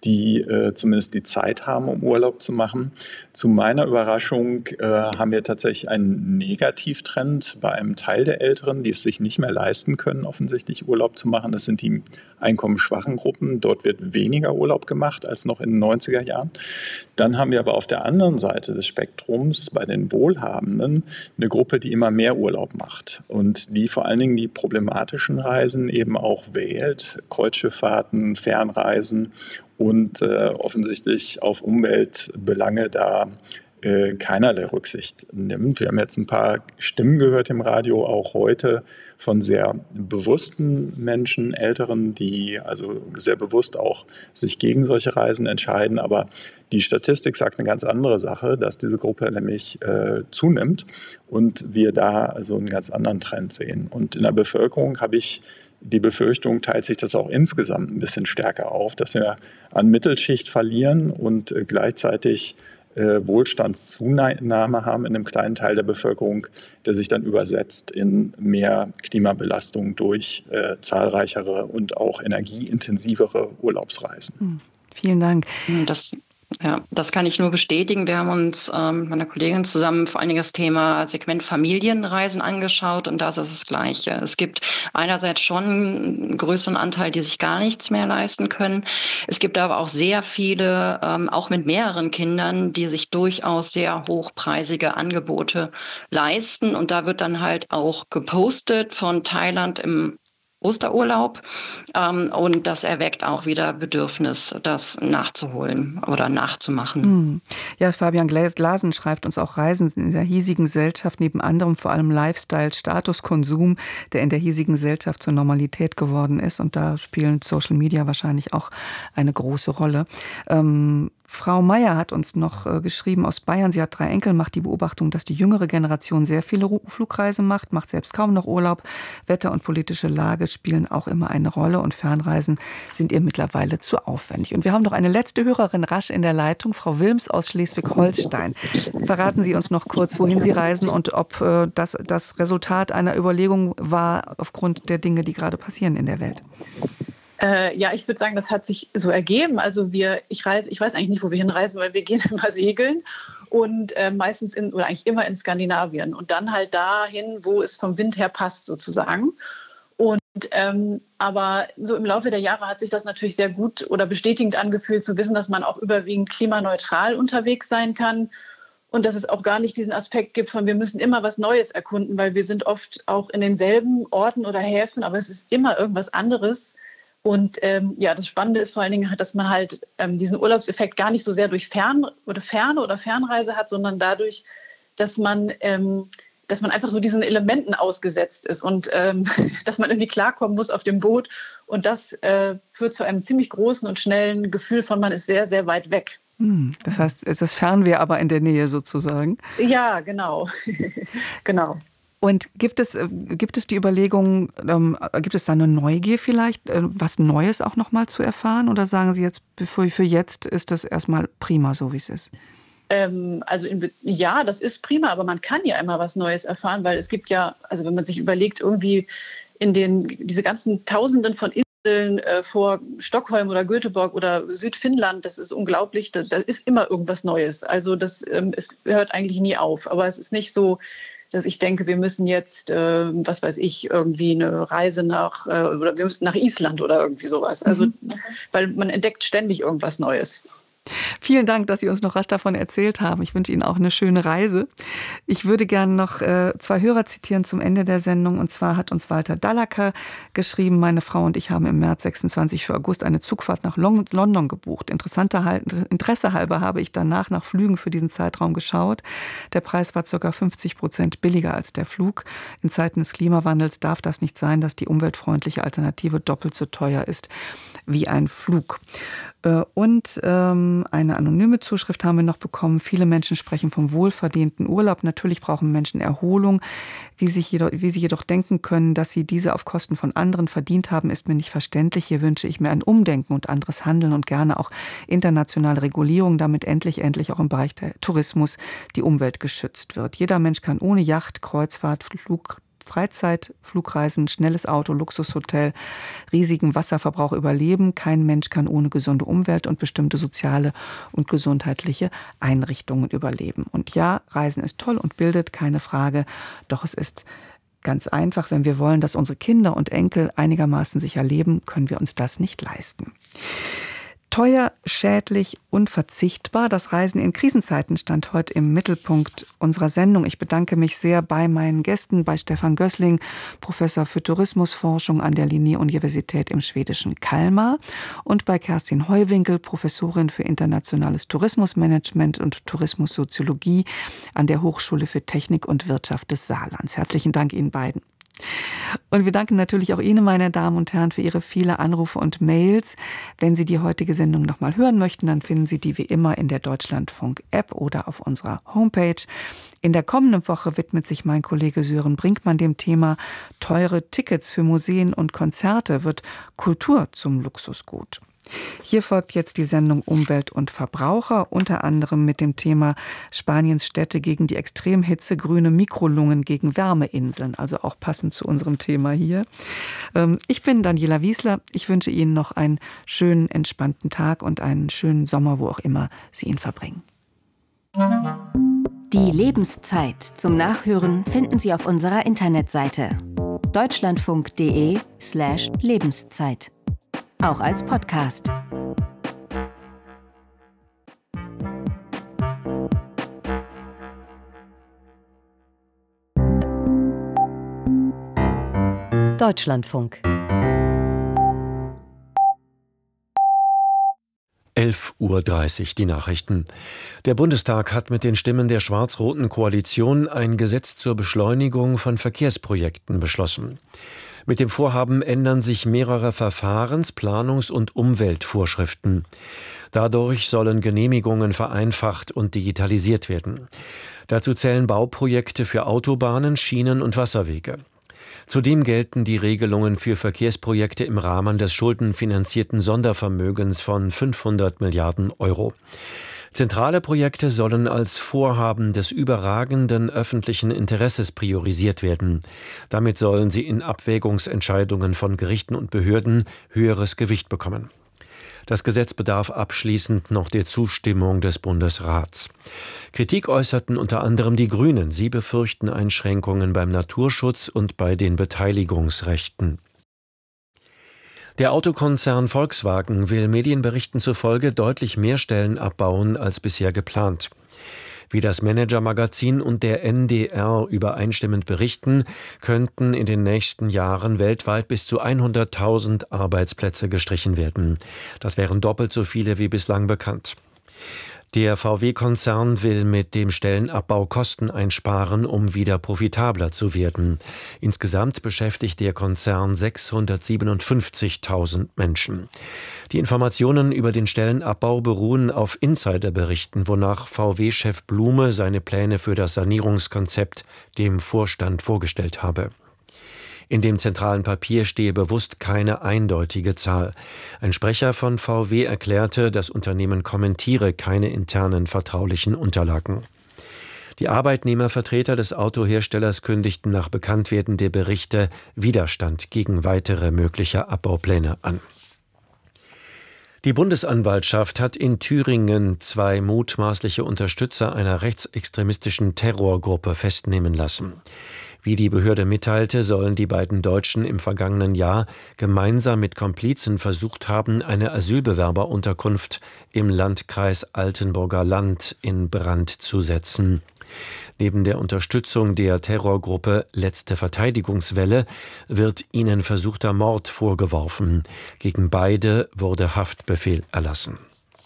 die äh, zumindest die Zeit haben, um Urlaub zu machen. Zu meiner Überraschung äh, haben wir tatsächlich einen Negativtrend bei einem Teil der Älteren, die es sich nicht mehr leisten können, offensichtlich Urlaub zu machen. Das sind die einkommensschwachen Gruppen. Dort wird weniger Urlaub gemacht als noch in den neunziger Jahren. Dann haben wir aber auf der anderen Seite des Spektrums bei den Wohlhabenden eine Gruppe, die immer mehr Urlaub macht und die vor allen Dingen die problematischen Reisen eben auch wählt, Kreuzschifffahrten, Fernreisen und äh, offensichtlich auf Umweltbelange da äh, keinerlei Rücksicht nimmt. Wir haben jetzt ein paar Stimmen gehört im Radio, auch heute von sehr bewussten Menschen, Älteren, die also sehr bewusst auch sich gegen solche Reisen entscheiden. Aber die Statistik sagt eine ganz andere Sache, dass diese Gruppe nämlich äh, zunimmt und wir da also einen ganz anderen Trend sehen. Und in der Bevölkerung habe ich die Befürchtung, teilt sich das auch insgesamt ein bisschen stärker auf, dass wir an Mittelschicht verlieren und äh, gleichzeitig äh, Wohlstandszunahme haben in einem kleinen Teil der Bevölkerung, der sich dann übersetzt in mehr Klimabelastung durch äh, zahlreichere und auch energieintensivere Urlaubsreisen. Hm. Vielen Dank. Das Ja, das kann ich nur bestätigen. Wir haben uns ähm, mit meiner Kollegin zusammen vor allen Dingen das Thema Segment Familienreisen angeschaut und das ist das Gleiche. Es gibt einerseits schon einen größeren Anteil, die sich gar nichts mehr leisten können. Es gibt aber auch sehr viele, ähm, auch mit mehreren Kindern, die sich durchaus sehr hochpreisige Angebote leisten und da wird dann halt auch gepostet von Thailand im Osterurlaub ähm, und das erweckt auch wieder Bedürfnis, das nachzuholen oder nachzumachen. Ja, Fabian Glasen schreibt uns auch, Reisen in der hiesigen Gesellschaft neben anderem vor allem Lifestyle, Statuskonsum, der in der hiesigen Gesellschaft zur Normalität geworden ist und da spielen Social Media wahrscheinlich auch eine große Rolle. Ähm, Frau Meier hat uns noch äh, geschrieben aus Bayern, sie hat drei Enkel, macht die Beobachtung, dass die jüngere Generation sehr viele Ru- Flugreisen macht, macht selbst kaum noch Urlaub. Wetter und politische Lage spielen auch immer eine Rolle und Fernreisen sind ihr mittlerweile zu aufwendig. Und wir haben noch eine letzte Hörerin rasch in der Leitung, Frau Wilms aus Schleswig-Holstein. Verraten Sie uns noch kurz, wohin Sie reisen und ob äh, das das Resultat einer Überlegung war aufgrund der Dinge, die gerade passieren in der Welt. Äh, ja, ich würde sagen, das hat sich so ergeben. Also wir, ich reise, ich weiß eigentlich nicht, wo wir hinreisen, weil wir gehen immer segeln und äh, meistens in, oder eigentlich immer in Skandinavien und dann halt dahin, wo es vom Wind her passt sozusagen. Und ähm, aber so im Laufe der Jahre hat sich das natürlich sehr gut oder bestätigend angefühlt, zu wissen, dass man auch überwiegend klimaneutral unterwegs sein kann. Und dass es auch gar nicht diesen Aspekt gibt von, wir müssen immer was Neues erkunden, weil wir sind oft auch in denselben Orten oder Häfen, aber es ist immer irgendwas anderes. Und ähm, ja, das Spannende ist vor allen Dingen, dass man halt ähm, diesen Urlaubseffekt gar nicht so sehr durch Fern oder Ferne oder Fernreise hat, sondern dadurch, dass man, ähm, dass man einfach so diesen Elementen ausgesetzt ist und ähm, dass man irgendwie klarkommen muss auf dem Boot. Und das äh, führt zu einem ziemlich großen und schnellen Gefühl von, man ist sehr, sehr weit weg. Das heißt, es ist Fernweh, aber in der Nähe sozusagen. Ja, genau. genau. Und gibt es, gibt es die Überlegung, ähm, gibt es da eine Neugier vielleicht, äh, was Neues auch noch mal zu erfahren? Oder sagen Sie jetzt, für, für jetzt ist das erstmal prima, so wie es ist? Ähm, also in, ja, das ist prima, aber man kann ja immer was Neues erfahren, weil es gibt ja, also wenn man sich überlegt, irgendwie in den, diese ganzen Tausenden von Inseln äh, vor Stockholm oder Göteborg oder Südfinnland, das ist unglaublich, da, da ist immer irgendwas Neues. Also das ähm, es hört eigentlich nie auf, aber es ist nicht so, dass ich denke, wir müssen jetzt, äh, was weiß ich, irgendwie eine Reise nach, äh, oder wir müssen nach Island oder irgendwie sowas. Also, mhm. weil man entdeckt ständig irgendwas Neues. Vielen Dank, dass Sie uns noch rasch davon erzählt haben. Ich wünsche Ihnen auch eine schöne Reise. Ich würde gerne noch äh, zwei Hörer zitieren zum Ende der Sendung. Und zwar hat uns Walter Dallacker geschrieben, meine Frau und ich haben im März sechsundzwanzig für August eine Zugfahrt nach Long- London gebucht. Interessanter, Interesse halber habe ich danach nach Flügen für diesen Zeitraum geschaut. Der Preis war ca. fünfzig Prozent billiger als der Flug. In Zeiten des Klimawandels darf das nicht sein, dass die umweltfreundliche Alternative doppelt so teuer ist wie ein Flug. Und ähm, eine anonyme Zuschrift haben wir noch bekommen. Viele Menschen sprechen vom wohlverdienten Urlaub. Natürlich brauchen Menschen Erholung. Wie, sich jedoch, wie sie jedoch denken können, dass sie diese auf Kosten von anderen verdient haben, ist mir nicht verständlich. Hier wünsche ich mir ein Umdenken und anderes Handeln und gerne auch internationale Regulierung, damit endlich, endlich auch im Bereich der Tourismus die Umwelt geschützt wird. Jeder Mensch kann ohne Yacht, Kreuzfahrt, Flug Freizeit, Flugreisen, schnelles Auto, Luxushotel, riesigen Wasserverbrauch überleben. Kein Mensch kann ohne gesunde Umwelt und bestimmte soziale und gesundheitliche Einrichtungen überleben. Und ja, Reisen ist toll und bildet, keine Frage, doch es ist ganz einfach, wenn wir wollen, dass unsere Kinder und Enkel einigermaßen sicher leben, können wir uns das nicht leisten. Teuer, schädlich, unverzichtbar. Das Reisen in Krisenzeiten stand heute im Mittelpunkt unserer Sendung. Ich bedanke mich sehr bei meinen Gästen, bei Stefan Gößling, Professor für Tourismusforschung an der Linné-Universität im schwedischen Kalmar, und bei Kerstin Heuwinkel, Professorin für internationales Tourismusmanagement und Tourismussoziologie an der Hochschule für Technik und Wirtschaft des Saarlands. Herzlichen Dank Ihnen beiden. Und wir danken natürlich auch Ihnen, meine Damen und Herren, für Ihre vielen Anrufe und Mails. Wenn Sie die heutige Sendung noch mal hören möchten, dann finden Sie die wie immer in der Deutschlandfunk-App oder auf unserer Homepage. In der kommenden Woche widmet sich mein Kollege Sören Brinkmann dem Thema teure Tickets für Museen und Konzerte. Wird Kultur zum Luxusgut? Hier folgt jetzt die Sendung Umwelt und Verbraucher, unter anderem mit dem Thema Spaniens Städte gegen die Extremhitze, grüne Mikrolungen gegen Wärmeinseln, also auch passend zu unserem Thema hier. Ich bin Daniela Wiesler. Ich wünsche Ihnen noch einen schönen, entspannten Tag und einen schönen Sommer, wo auch immer Sie ihn verbringen. Die Lebenszeit zum Nachhören finden Sie auf unserer Internetseite deutschlandfunk.de slash Lebenszeit. Auch als Podcast. Deutschlandfunk. elf Uhr dreißig, die Nachrichten. Der Bundestag hat mit den Stimmen der schwarz-roten Koalition ein Gesetz zur Beschleunigung von Verkehrsprojekten beschlossen. Mit dem Vorhaben ändern sich mehrere Verfahrens-, Planungs- und Umweltvorschriften. Dadurch sollen Genehmigungen vereinfacht und digitalisiert werden. Dazu zählen Bauprojekte für Autobahnen, Schienen und Wasserwege. Zudem gelten die Regelungen für Verkehrsprojekte im Rahmen des schuldenfinanzierten Sondervermögens von fünfhundert Milliarden Euro. Zentrale Projekte sollen als Vorhaben des überragenden öffentlichen Interesses priorisiert werden. Damit sollen sie in Abwägungsentscheidungen von Gerichten und Behörden höheres Gewicht bekommen. Das Gesetz bedarf abschließend noch der Zustimmung des Bundesrats. Kritik äußerten unter anderem die Grünen. Sie befürchten Einschränkungen beim Naturschutz und bei den Beteiligungsrechten. Der Autokonzern Volkswagen will Medienberichten zufolge deutlich mehr Stellen abbauen als bisher geplant. Wie das Manager-Magazin und der N D R übereinstimmend berichten, könnten in den nächsten Jahren weltweit bis zu hunderttausend Arbeitsplätze gestrichen werden. Das wären doppelt so viele wie bislang bekannt. Der V W-Konzern will mit dem Stellenabbau Kosten einsparen, um wieder profitabler zu werden. Insgesamt beschäftigt der Konzern sechshundertsiebenundfünfzigtausend Menschen. Die Informationen über den Stellenabbau beruhen auf Insiderberichten, wonach V W-Chef Blume seine Pläne für das Sanierungskonzept dem Vorstand vorgestellt habe. In dem zentralen Papier stehe bewusst keine eindeutige Zahl. Ein Sprecher von V W erklärte, das Unternehmen kommentiere keine internen vertraulichen Unterlagen. Die Arbeitnehmervertreter des Autoherstellers kündigten nach Bekanntwerden der Berichte Widerstand gegen weitere mögliche Abbaupläne an. Die Bundesanwaltschaft hat in Thüringen zwei mutmaßliche Unterstützer einer rechtsextremistischen Terrorgruppe festnehmen lassen. Wie die Behörde mitteilte, sollen die beiden Deutschen im vergangenen Jahr gemeinsam mit Komplizen versucht haben, eine Asylbewerberunterkunft im Landkreis Altenburger Land in Brand zu setzen. Neben der Unterstützung der Terrorgruppe Letzte Verteidigungswelle wird ihnen versuchter Mord vorgeworfen. Gegen beide wurde Haftbefehl erlassen.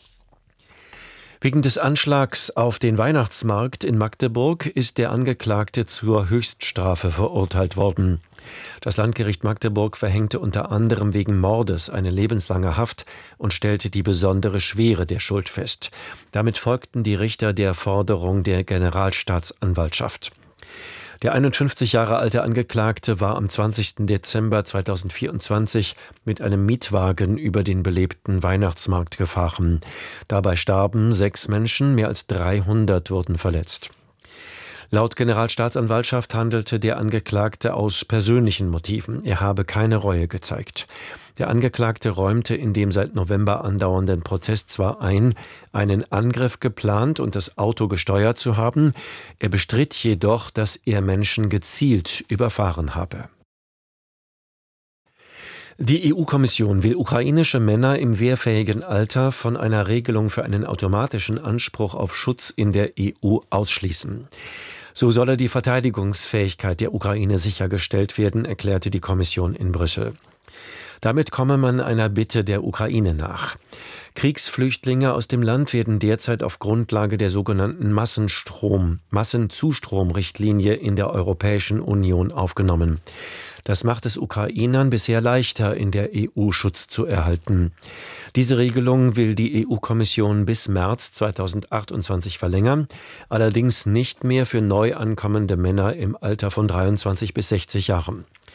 Wegen des Anschlags auf den Weihnachtsmarkt in Magdeburg ist der Angeklagte zur Höchststrafe verurteilt worden. Das Landgericht Magdeburg verhängte unter anderem wegen Mordes eine lebenslange Haft und stellte die besondere Schwere der Schuld fest. Damit folgten die Richter der Forderung der Generalstaatsanwaltschaft. Der einundfünfzig Jahre alte Angeklagte war am zwanzigsten Dezember zweitausendvierundzwanzig mit einem Mietwagen über den belebten Weihnachtsmarkt gefahren. Dabei starben sechs Menschen, mehr als dreihundert wurden verletzt. Laut Generalstaatsanwaltschaft handelte der Angeklagte aus persönlichen Motiven. Er habe keine Reue gezeigt. Der Angeklagte räumte in dem seit November andauernden Prozess zwar ein, einen Angriff geplant und das Auto gesteuert zu haben, er bestritt jedoch, dass er Menschen gezielt überfahren habe. Die E U-Kommission will ukrainische Männer im wehrfähigen Alter von einer Regelung für einen automatischen Anspruch auf Schutz in der E U ausschließen. So solle die Verteidigungsfähigkeit der Ukraine sichergestellt werden, erklärte die Kommission in Brüssel. Damit komme man einer Bitte der Ukraine nach. Kriegsflüchtlinge aus dem Land werden derzeit auf Grundlage der sogenannten Massenstrom, Massenzustromrichtlinie in der Europäischen Union aufgenommen. Das macht es Ukrainern bisher leichter, in der E U Schutz zu erhalten. Diese Regelung will die E U-Kommission bis März zweitausendachtundzwanzig verlängern, allerdings nicht mehr für neu ankommende Männer im Alter von dreiundzwanzig bis sechzig Jahren.